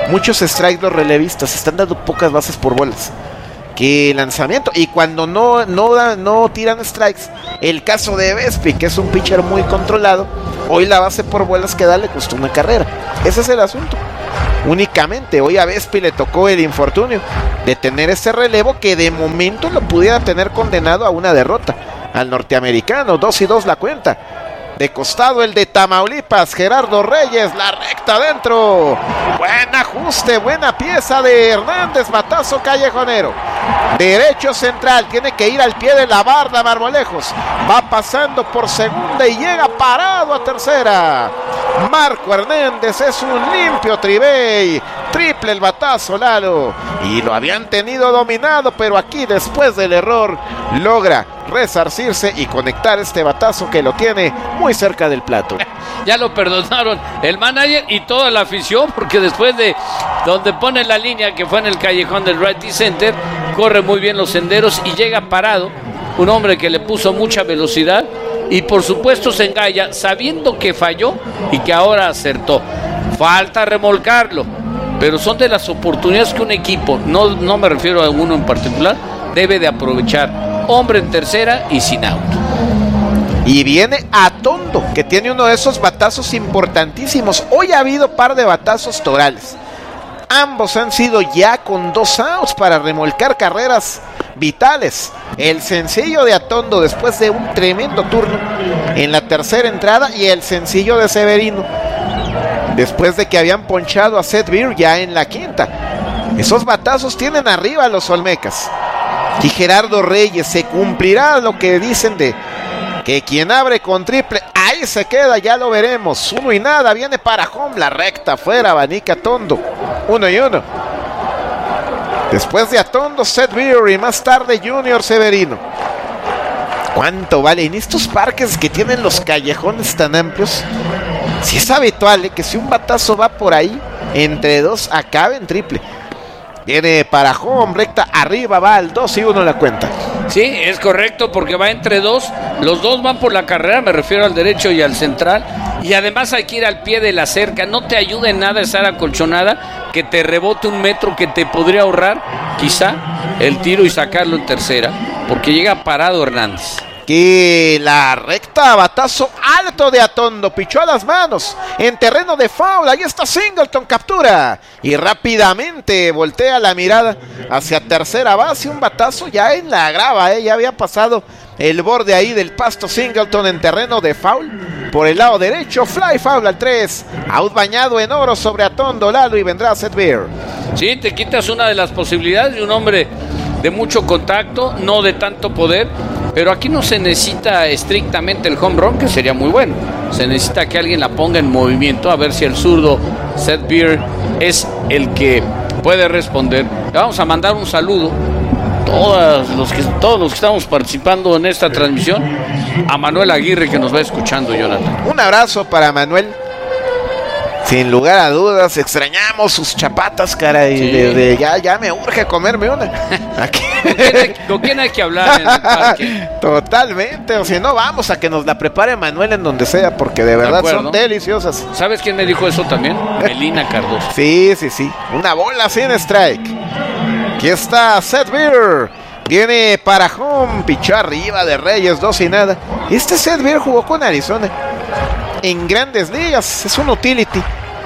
Speaker 1: muchos strikes los relevistas, están dando pocas bases por bolas. Que lanzamiento, y cuando no tiran strikes, el caso de Vespi, que es un pitcher muy controlado, hoy la base por bolas que da le costó una carrera. Ese es el asunto. Únicamente hoy a Vespi le tocó el infortunio de tener ese relevo que de momento lo pudiera tener condenado a una derrota al norteamericano. 2-2 la cuenta. De costado el de Tamaulipas, Gerardo Reyes, la recta adentro. Buen ajuste, buena pieza de Hernández, batazo callejonero. Derecho central, tiene que ir al pie de la barda Marmolejos. Va pasando por segunda y llega parado a tercera. Marco Hernández es un limpio tribey. Triple el batazo, Lalo. Y lo habían tenido dominado, pero aquí después del error logra resarcirse y conectar este batazo que lo tiene muy cerca del plato.
Speaker 4: Ya lo perdonaron el manager y toda la afición, porque después de donde pone la línea, que fue en el callejón del Right Center, corre muy bien los senderos y llega parado, un hombre que le puso mucha velocidad y por supuesto se engalla sabiendo que falló y que ahora acertó. Falta remolcarlo, pero son de las oportunidades que un equipo, no me refiero a uno en particular, debe de aprovechar. Hombre en tercera y sin out.
Speaker 1: Y viene Atondo, que tiene uno de esos batazos importantísimos. Hoy ha habido par de batazos torales. Ambos han sido ya con 2 outs para remolcar carreras vitales. El sencillo de Atondo después de un tremendo turno en la tercera entrada, y el sencillo de Severino después de que habían ponchado a Seth Beer ya en la quinta. Esos batazos tienen arriba a los Olmecas. Y Gerardo Reyes, se cumplirá lo que dicen de que quien abre con triple, ahí se queda, ya lo veremos. 1-0, viene para home, la recta afuera, abanica Atondo. 1-1. Después de Atondo, Seth Beer y más tarde Junior Severino. ¿Cuánto vale? En estos parques que tienen los callejones tan amplios, si es habitual que si un batazo va por ahí, entre dos acabe en triple. Viene para home, recta arriba, va al 2-1 la cuenta.
Speaker 4: Sí, es correcto, porque va entre dos. Los dos van por la carrera, me refiero al derecho y al central. Y además hay que ir al pie de la cerca. No te ayuda en nada estar acolchonada, que te rebote 1 metro, que te podría ahorrar quizá el tiro y sacarlo en tercera, porque llega parado Hernández.
Speaker 1: Que la recta, batazo alto de Atondo, pichó a las manos en terreno de foul. Ahí está Singleton, captura y rápidamente voltea la mirada hacia tercera base. Un batazo ya en la grava, ya había pasado el borde ahí del pasto Singleton en terreno de foul por el lado derecho. Fly foul al 3, out bañado en oro sobre Atondo, Lalo, y vendrá Seth Beer.
Speaker 4: Sí, te quitas una de las posibilidades de un hombre de mucho contacto, no de tanto poder. Pero aquí no se necesita estrictamente el home run, que sería muy bueno. Se necesita que alguien la ponga en movimiento, a ver si el zurdo Seth Beer es el que puede responder. Le vamos a mandar un saludo todos los que estamos participando en esta transmisión a Manuel Aguirre, que nos va escuchando, Jonathan.
Speaker 1: Un abrazo para Manuel. Sin lugar a dudas, extrañamos sus chapatas, caray. Sí. Ya me urge comerme una.
Speaker 4: ¿Con quién hay que hablar en el parque?
Speaker 1: Totalmente, o si no, vamos a que nos la prepare Manuel en donde sea, porque de verdad son deliciosas.
Speaker 4: ¿Sabes quién me dijo eso también? Melina Cardoso.
Speaker 1: Sí. Una bola sin strike. Aquí está Seth Beer. Viene para home, pichó arriba de Reyes, 2-0. Este Seth Beer jugó con Arizona en Grandes Ligas, es un utility.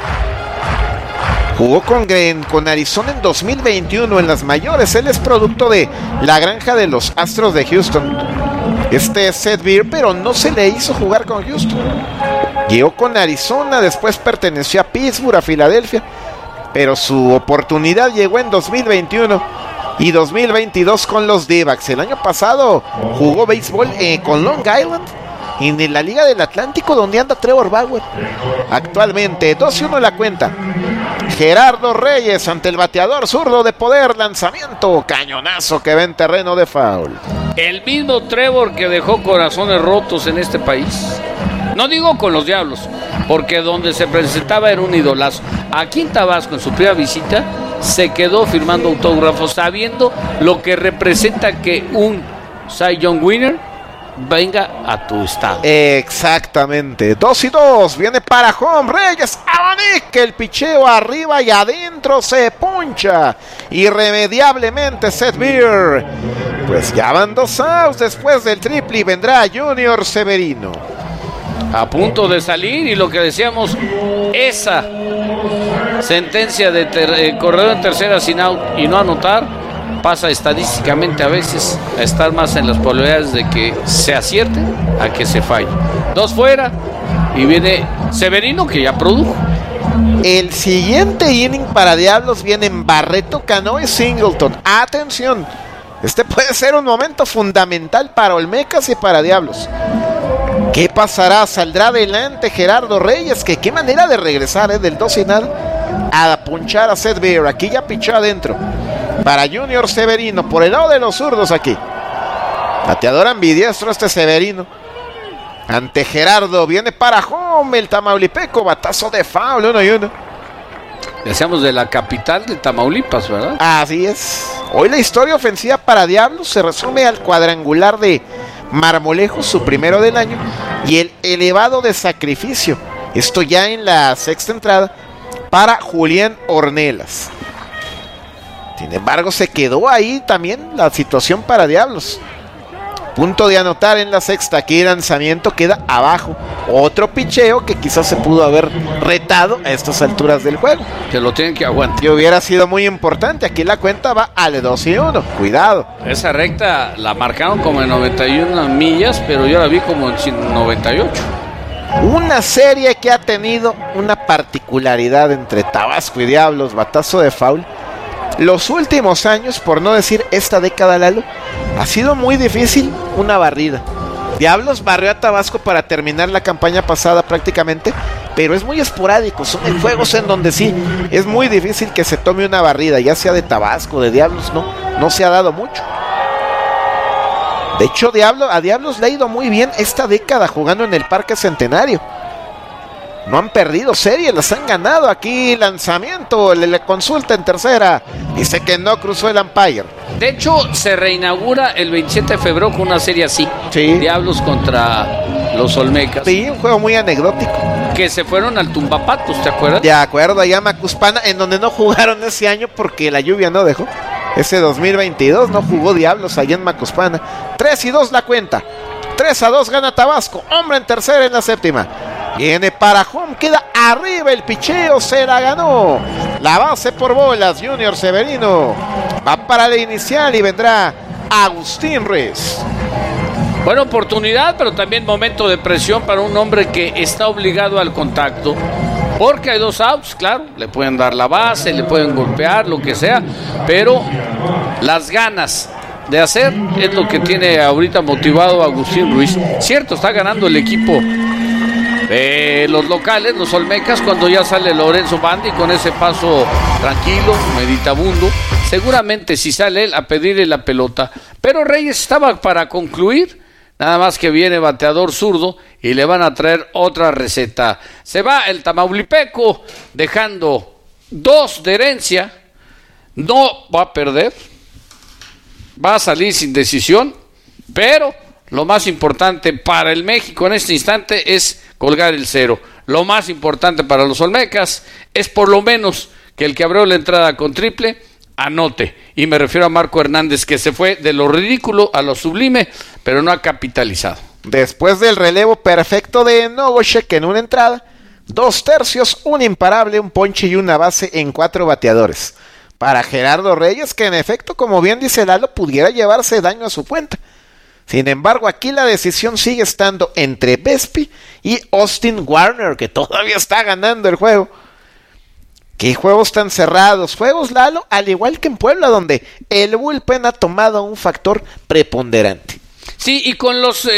Speaker 1: Jugó con Arizona en 2021 en las mayores. Él es producto de la granja de los Astros de Houston. Este es Seth Beer, pero no se le hizo jugar con Houston. Llegó con Arizona, después perteneció a Pittsburgh, a Filadelfia, pero su oportunidad llegó en 2021 y 2022 con los D-backs. El año pasado jugó béisbol con Long Island en la Liga del Atlántico, donde anda Trevor Bauer. Actualmente 2-1 la cuenta. Gerardo Reyes ante el bateador zurdo de poder, lanzamiento, cañonazo que va en terreno de foul.
Speaker 4: El mismo Trevor que dejó corazones rotos en este país. No digo con los Diablos, porque donde se presentaba era un idolazo. Aquí en Tabasco, en su primera visita, se quedó firmando autógrafos, sabiendo lo que representa que un Cy Young winner venga a tu estado.
Speaker 1: Exactamente. 2-2. Viene para home. Reyes abanica el picheo arriba y adentro se poncha irremediablemente Seth Beer. Pues ya van 2 outs después del triple y vendrá Junior Severino.
Speaker 4: A punto de salir, y lo que decíamos, esa sentencia de corredor en tercera sin out y no anotar pasa estadísticamente a veces a estar más en las probabilidades de que se acierte a que se falle. 2 fuera y viene Severino, que ya produjo.
Speaker 1: El siguiente inning para Diablos viene en Barreto, Cano y Singleton. Atención, este puede ser un momento fundamental para Olmecas y para Diablos. ¿Qué pasará? ¿Saldrá adelante Gerardo Reyes? Que qué manera de regresar del 2 y nada a punchar a Seth Beer. Aquí ya pichó adentro para Junior Severino por el lado de los zurdos aquí. Bateador ambidiestro este Severino. Ante Gerardo, viene para home el tamaulipeco, batazo de foul, 1-1.
Speaker 4: Decíamos de la capital de Tamaulipas, ¿verdad?
Speaker 1: Así es. Hoy la historia ofensiva para Diablos se resume al cuadrangular de Marmolejo, su primero del año, y el elevado de sacrificio. Esto ya en la sexta entrada para Julián Ornelas. Sin embargo, se quedó ahí también la situación para Diablos. Punto de anotar en la sexta. Aquí el lanzamiento queda abajo. Otro picheo que quizás se pudo haber retado a estas alturas del juego.
Speaker 4: Que lo tienen que aguantar.
Speaker 1: Que hubiera sido muy importante. Aquí la cuenta va al 2-1. Cuidado.
Speaker 4: Esa recta la marcaron como en 91 millas, pero yo la vi como en 98.
Speaker 1: Una serie que ha tenido una particularidad entre Tabasco y Diablos. Batazo de foul. Los últimos años, por no decir esta década, Lalo, ha sido muy difícil una barrida. Diablos barrió a Tabasco para terminar la campaña pasada prácticamente, pero es muy esporádico. Son juegos en donde sí, es muy difícil que se tome una barrida, ya sea de Tabasco, de Diablos, no se ha dado mucho. De hecho, a Diablos le ha ido muy bien esta década jugando en el Parque Centenario. No han perdido series, las han ganado. Aquí lanzamiento, le consulta en tercera. Dice que no cruzó el umpire.
Speaker 4: De hecho, se reinaugura el 27 de febrero con una serie así.
Speaker 1: Sí.
Speaker 4: Diablos contra los Olmecas.
Speaker 1: Sí, un juego muy anecdótico.
Speaker 4: Que se fueron al Tumbapatos, ¿te acuerdas?
Speaker 1: De acuerdo, allá a Macuspana, en donde no jugaron ese año porque la lluvia no dejó. Ese 2022 no jugó Diablos allá en Macuspana. 3-2 la cuenta. 3-2 gana Tabasco. Hombre en tercera en la séptima. Viene para home, queda arriba el picheo, se la ganó. La base por bolas, Junior Severino. Va para la inicial y vendrá Agustín Ruiz.
Speaker 4: Buena oportunidad, pero también momento de presión para un hombre que está obligado al contacto. Porque hay 2 outs, claro, le pueden dar la base, le pueden golpear, lo que sea, pero las ganas de hacer es lo que tiene ahorita motivado a Agustín Ruiz. Cierto, está ganando el equipo los locales, los Olmecas, cuando ya sale Lorenzo Bandi con ese paso tranquilo, meditabundo. Seguramente si sale él a pedirle la pelota, pero Reyes estaba para concluir, nada más que viene bateador zurdo y le van a traer otra receta. Se va el tamaulipeco dejando 2 de herencia, no va a perder, va a salir sin decisión, pero lo más importante para el México en este instante es colgar el 0. Lo más importante para los Olmecas es por lo menos que el que abrió la entrada con triple anote. Y me refiero a Marco Hernández, que se fue de lo ridículo a lo sublime, pero no ha capitalizado.
Speaker 1: Después del relevo perfecto de Nogoshek en una entrada, 2 tercios, un imparable, un ponche y una base en 4 bateadores. Para Gerardo Reyes, que en efecto, como bien dice Lalo, pudiera llevarse daño a su cuenta. Sin embargo, aquí la decisión sigue estando entre Vespi y Austin Warner, que todavía está ganando el juego. ¿Qué juegos tan cerrados? Juegos, Lalo, al igual que en Puebla, donde el bullpen ha tomado un factor preponderante.
Speaker 4: Sí, y con los...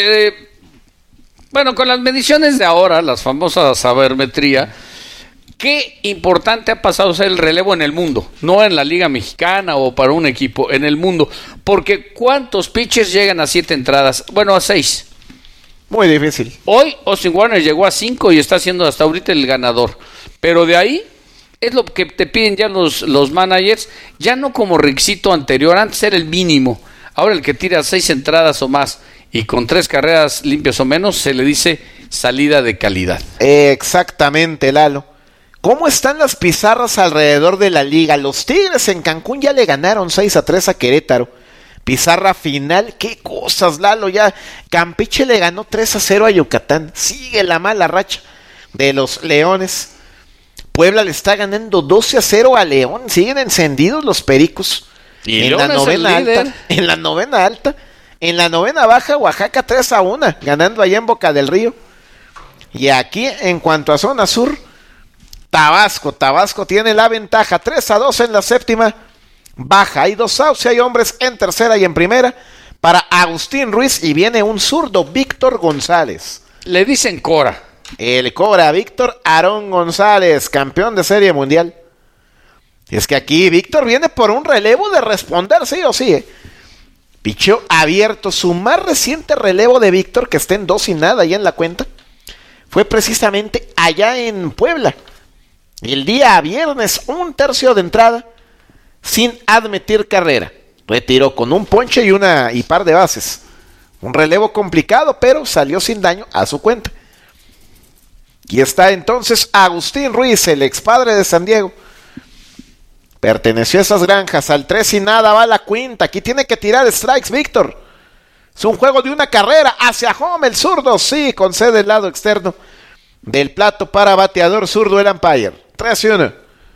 Speaker 4: con las mediciones de ahora, las famosas sabermetría, qué importante ha pasado ser el relevo en el mundo, no en la Liga Mexicana o para un equipo, en el mundo, porque ¿cuántos pitchers llegan a 7 entradas? Bueno, a 6.
Speaker 1: Muy difícil.
Speaker 4: Hoy Austin Warner llegó a 5 y está siendo hasta ahorita el ganador, pero de ahí es lo que te piden ya los managers, ya no como requisito anterior, antes era el mínimo, ahora el que tira 6 entradas o más y con 3 carreras limpias o menos se le dice salida de calidad.
Speaker 1: Exactamente, Lalo. ¿Cómo están las pizarras alrededor de la liga? Los Tigres en Cancún ya le ganaron 6-3 a Querétaro. Pizarra final, qué cosas, Lalo. Ya Campeche le ganó 3-0 a Yucatán. Sigue la mala racha de los Leones. Puebla le está ganando 12-0 a León. Siguen encendidos los Pericos.
Speaker 4: Y
Speaker 1: en
Speaker 4: León
Speaker 1: la novena alta. En la novena alta. En la novena baja, Oaxaca 3-1, ganando allá en Boca del Río. Y aquí, en cuanto a zona sur, Tabasco tiene la ventaja, 3-2 en la séptima baja. Hay 2 outs y hay hombres en tercera y en primera para Agustín Ruiz y viene un zurdo, Víctor González.
Speaker 4: Le dicen Cora.
Speaker 1: El Cora, Víctor Aarón González, campeón de Serie Mundial. Y es que aquí Víctor viene por un relevo de responder sí o sí, Picheo abierto. Su más reciente relevo de Víctor, que está en 2-0 ya en la cuenta, fue precisamente allá en Puebla. El día viernes, 1/3 de entrada, sin admitir carrera. Retiró con un ponche y par de bases. Un relevo complicado, pero salió sin daño a su cuenta. Y está entonces Agustín Ruiz, el expadre de San Diego. Perteneció a esas granjas, al 3-0 va la quinta. Aquí tiene que tirar strikes Víctor. Es un juego de una carrera hacia home, el zurdo, sí, concede el lado externo del plato para bateador zurdo el umpire. 3-1.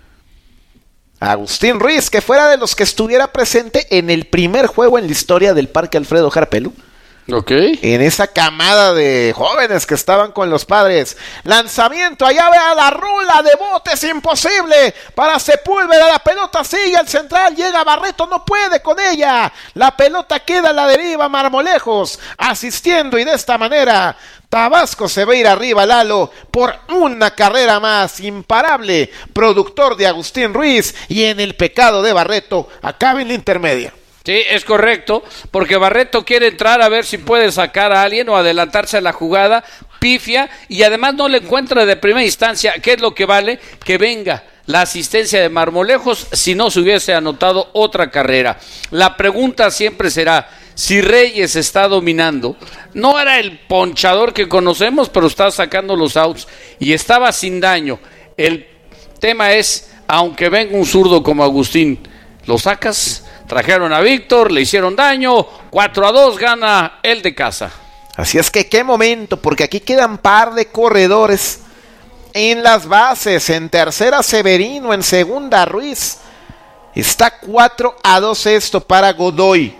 Speaker 1: Agustín Ruiz, que fuera de los que estuviera presente en el primer juego en la historia del Parque Alfredo Harpelú.
Speaker 4: Ok.
Speaker 1: En esa camada de jóvenes que estaban con los padres. Lanzamiento, allá vea la rula de botes, imposible para Sepúlveda. La pelota sigue al central, llega Barreto, no puede con ella. La pelota queda a la deriva, Marmolejos asistiendo y de esta manera Tabasco se va a ir arriba, Lalo, por una carrera más. Imparable, productor de Agustín Ruiz, y en el pecado de Barreto acaba en la intermedia.
Speaker 4: Sí, es correcto, porque Barreto quiere entrar a ver si puede sacar a alguien o adelantarse a la jugada, pifia, y además no le encuentra de primera instancia. ¿Qué es lo que vale? Que venga la asistencia de Marmolejos, si no se hubiese anotado otra carrera. La pregunta siempre será, si Reyes está dominando, no era el ponchador que conocemos, pero está sacando los outs y estaba sin daño. El tema es, aunque venga un zurdo como Agustín, ¿lo sacas? Trajeron a Víctor, le hicieron daño, 4-2, gana el de casa.
Speaker 1: Así es que qué momento, porque aquí quedan par de corredores en las bases. En tercera Severino, en segunda Ruiz. Está 4-2 esto para Godoy,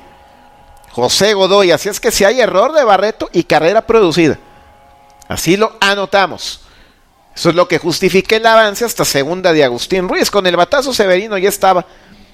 Speaker 1: José Godoy. Así es que si hay error de Barreto y carrera producida, así lo anotamos. Eso es lo que justifica el avance hasta segunda de Agustín Ruiz. Con el batazo Severino ya estaba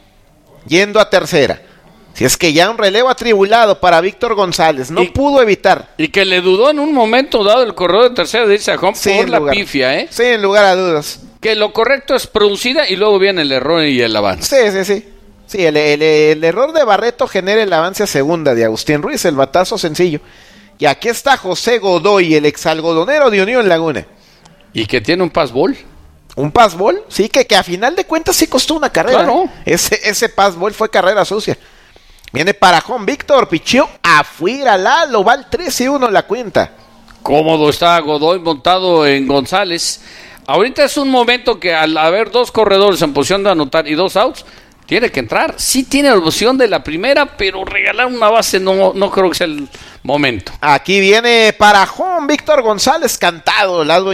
Speaker 1: yendo a tercera. Si es que ya un relevo atribulado para Víctor González, no pudo evitar.
Speaker 4: Y que le dudó en un momento dado el corredor de tercera de irse a home por la pifia, ¿eh?
Speaker 1: Sin lugar a dudas.
Speaker 4: Que lo correcto es producida y luego viene el error y el avance.
Speaker 1: Sí. Sí, el error de Barreto genera el avance a segunda de Agustín Ruiz, el batazo sencillo. Y aquí está José Godoy, el exalgodonero de Unión Laguna.
Speaker 4: Y que tiene un passball.
Speaker 1: ¿Un passball? Sí, que a final de cuentas sí costó una carrera.
Speaker 4: Claro.
Speaker 1: Ese passball fue carrera sucia. Viene para home Víctor, picheo afuera, Lalo, va al 3-1 la cuenta.
Speaker 4: Cómodo está Godoy montado en González. Ahorita es un momento que al haber 2 corredores en posición de anotar y 2 outs, tiene que entrar. Sí tiene la opción de la primera, pero regalar una base no creo que sea el momento.
Speaker 1: Aquí viene para home Víctor González, cantado, lado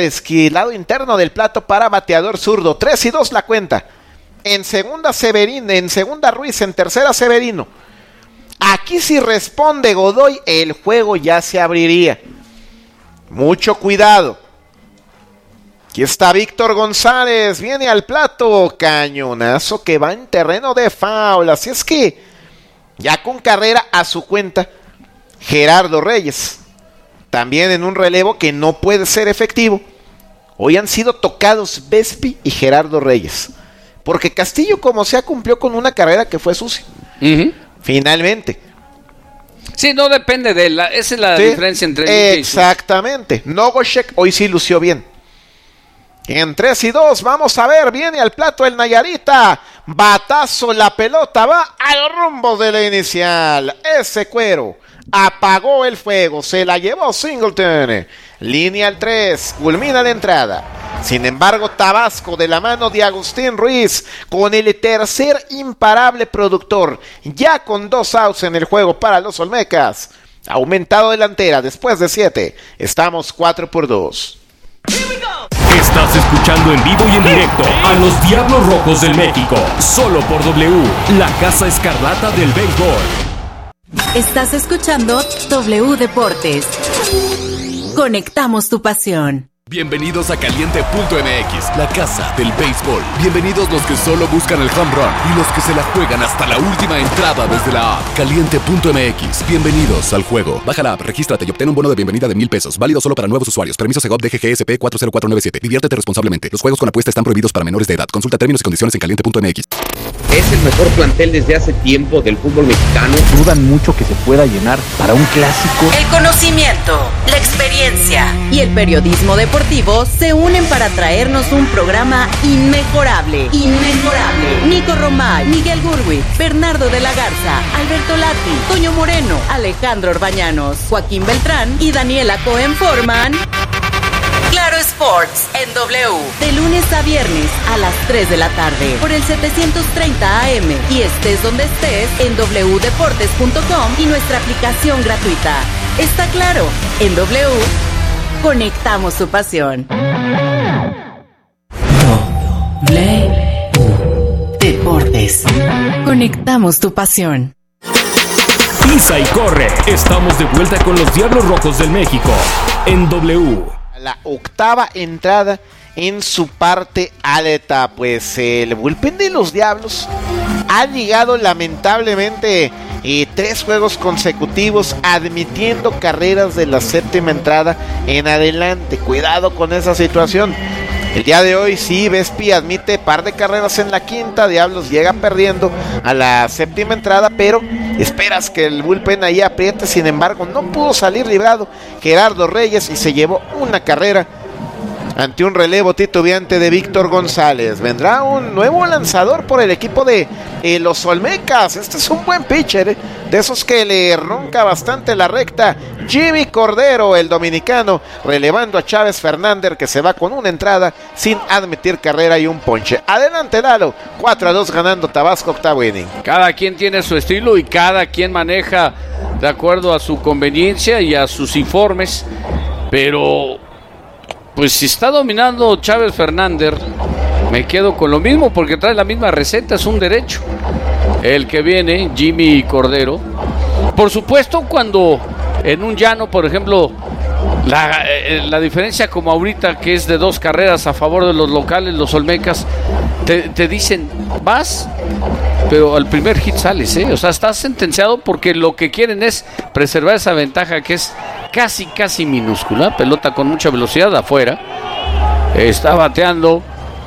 Speaker 1: interno del plato para bateador zurdo. 3-2 la cuenta. En segunda Severino, en segunda Ruiz, en tercera Severino. Aquí si responde Godoy, el juego ya se abriría. Mucho cuidado. Aquí está Víctor González, viene al plato, cañonazo que va en terreno de foul. Así es que ya con carrera a su cuenta, Gerardo Reyes, también en un relevo que no puede ser efectivo. Hoy han sido tocados Vespi y Gerardo Reyes, porque Castillo como sea cumplió con una carrera que fue sucia. Finalmente.
Speaker 4: Sí, no depende de él, esa es la diferencia entre él y
Speaker 1: exactamente. Nogoshek hoy sí lució bien. En 3-2, vamos a ver, viene al plato el Nayarita. Batazo, la pelota va al rumbo de la inicial. Ese cuero apagó el fuego, se la llevó Singleton. Línea al 3, culmina la entrada. Sin embargo, Tabasco de la mano de Agustín Ruiz con el tercer imparable productor, ya con 2 outs en el juego para los Olmecas. Aumentado delantera después de 7. Estamos 4-2.
Speaker 2: Estás escuchando en vivo y en directo a los Diablos Rojos del México, solo por W, la Casa Escarlata del Béisbol.
Speaker 3: Estás escuchando W Deportes. Conectamos tu pasión.
Speaker 8: Bienvenidos a Caliente.mx, la casa del béisbol. Bienvenidos los que solo buscan el home run y los que se la juegan hasta la última entrada desde la app. Caliente.mx, bienvenidos al juego. Baja la app, regístrate y obtén un bono de bienvenida de $1,000. Válido solo para nuevos usuarios. Permiso Segov DGGSP 40497. Diviértete responsablemente. Los juegos con apuesta están prohibidos para menores de edad. Consulta términos y condiciones en Caliente.mx.
Speaker 11: Es el mejor plantel desde hace tiempo del fútbol mexicano.
Speaker 12: Dudan mucho que se pueda llenar para un clásico.
Speaker 3: El conocimiento, la experiencia y el periodismo deportivo se unen para traernos un programa inmejorable. Nico Romay, Miguel Gurwitz, Bernardo de la Garza, Alberto Lati, Toño Moreno, Alejandro Orbañanos, Joaquín Beltrán y Daniela Cohen forman Claro Sports en W, de lunes a viernes a las 3 de la tarde por el 730 AM y estés donde estés en wdeportes.com y nuestra aplicación gratuita. Está claro, en W conectamos tu pasión. W Deportes. Conectamos tu pasión.
Speaker 2: Pisa y corre. Estamos de vuelta con los Diablos Rojos del México en W.
Speaker 1: La octava entrada en su parte alta, pues el bullpen de los Diablos ha llegado lamentablemente 3 juegos consecutivos admitiendo carreras de la séptima entrada en adelante. Cuidado con esa situación. El día de hoy sí, Vespi admite par de carreras en la quinta. Diablos llega perdiendo a la séptima entrada, pero esperas que el bullpen ahí apriete. Sin embargo, no pudo salir librado Gerardo Reyes y se llevó una carrera ante un relevo titubeante de Víctor González. Vendrá un nuevo lanzador por el equipo de los Olmecas. Este es un buen pitcher, de esos que le ronca bastante la recta. Jimmy Cordero, el dominicano, relevando a Chávez Fernández, que se va con una entrada sin admitir carrera y un ponche. Adelante, Lalo. 4-2 ganando Tabasco, octavo inning.
Speaker 4: Cada quien tiene su estilo y cada quien maneja de acuerdo a su conveniencia y a sus informes, pero pues si está dominando Chávez Fernández, me quedo con lo mismo porque trae la misma receta, es un derecho. El que viene, Jimmy Cordero. Por supuesto, cuando en un llano, por ejemplo, la diferencia como ahorita, que es de 2 carreras a favor de los locales, los Olmecas, te dicen, vas, pero al primer hit sales, o sea, estás sentenciado porque lo que quieren es preservar esa ventaja que es casi minúscula. Pelota con mucha velocidad afuera. Está bateando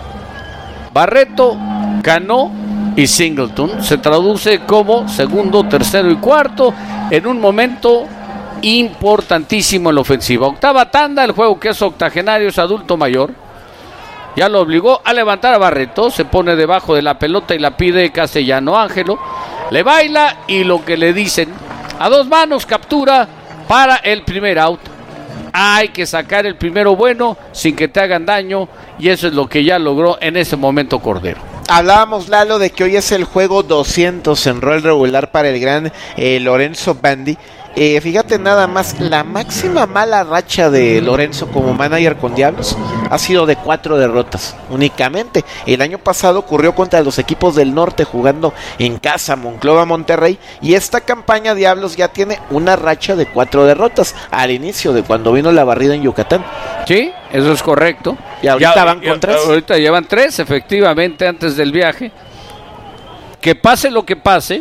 Speaker 4: Barreto, Cano y Singleton. Se traduce como segundo, tercero y cuarto en un momento importantísimo en la ofensiva. Octava tanda, el juego que es octogenario, es adulto mayor. Ya lo obligó a levantar a Barreto, se pone debajo de la pelota y la pide Castellano Ángelo. Le baila y lo que le dicen, a 2 manos captura para el primer out. Hay que sacar el primero bueno sin que te hagan daño, y eso es lo que ya logró en ese momento Cordero.
Speaker 1: Hablábamos, Lalo, de que hoy es el juego 200 en rol regular para el gran Lorenzo Bandi. Fíjate nada más, la máxima mala racha de Lorenzo como manager con Diablos ha sido de 4 derrotas únicamente. El año pasado ocurrió contra los equipos del norte jugando en casa, Monclova, Monterrey, y esta campaña Diablos ya tiene una racha de 4 derrotas al inicio de cuando vino la barrida en Yucatán.
Speaker 4: Sí, eso es correcto.
Speaker 1: Y ahorita van con 3.
Speaker 4: Ahorita llevan 3, efectivamente, antes del viaje. Que pase lo que pase,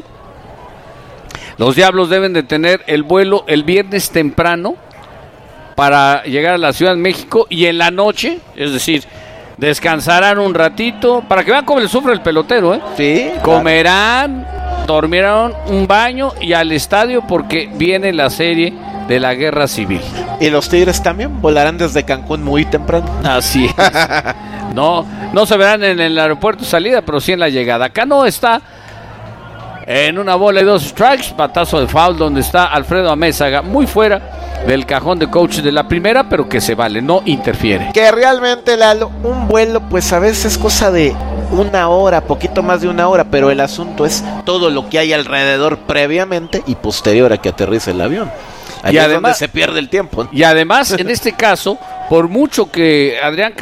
Speaker 4: los Diablos deben de tener el vuelo el viernes temprano para llegar a la Ciudad de México, y en la noche, es decir, descansarán un ratito para que vean cómo le sufre el pelotero,
Speaker 1: Sí.
Speaker 4: Comerán, dormirán un baño y al estadio porque viene la serie de la guerra civil.
Speaker 1: Y los Tigres también volarán desde Cancún muy temprano.
Speaker 4: Así es. No se verán en el aeropuerto salida, pero sí en la llegada. Cano está en una bola y 2 strikes, batazo de foul donde está Alfredo Amézaga, muy fuera del cajón de coach de la primera, pero que se vale, no interfiere.
Speaker 1: Que realmente, Lalo, un vuelo pues a veces es cosa de una hora, poquito más de una hora, pero el asunto es todo lo que hay alrededor previamente y posterior a que aterrice el avión. Ahí
Speaker 4: Y
Speaker 1: es
Speaker 4: además
Speaker 1: donde se pierde el tiempo, ¿no?
Speaker 4: Y además, en este caso, por mucho que Adrián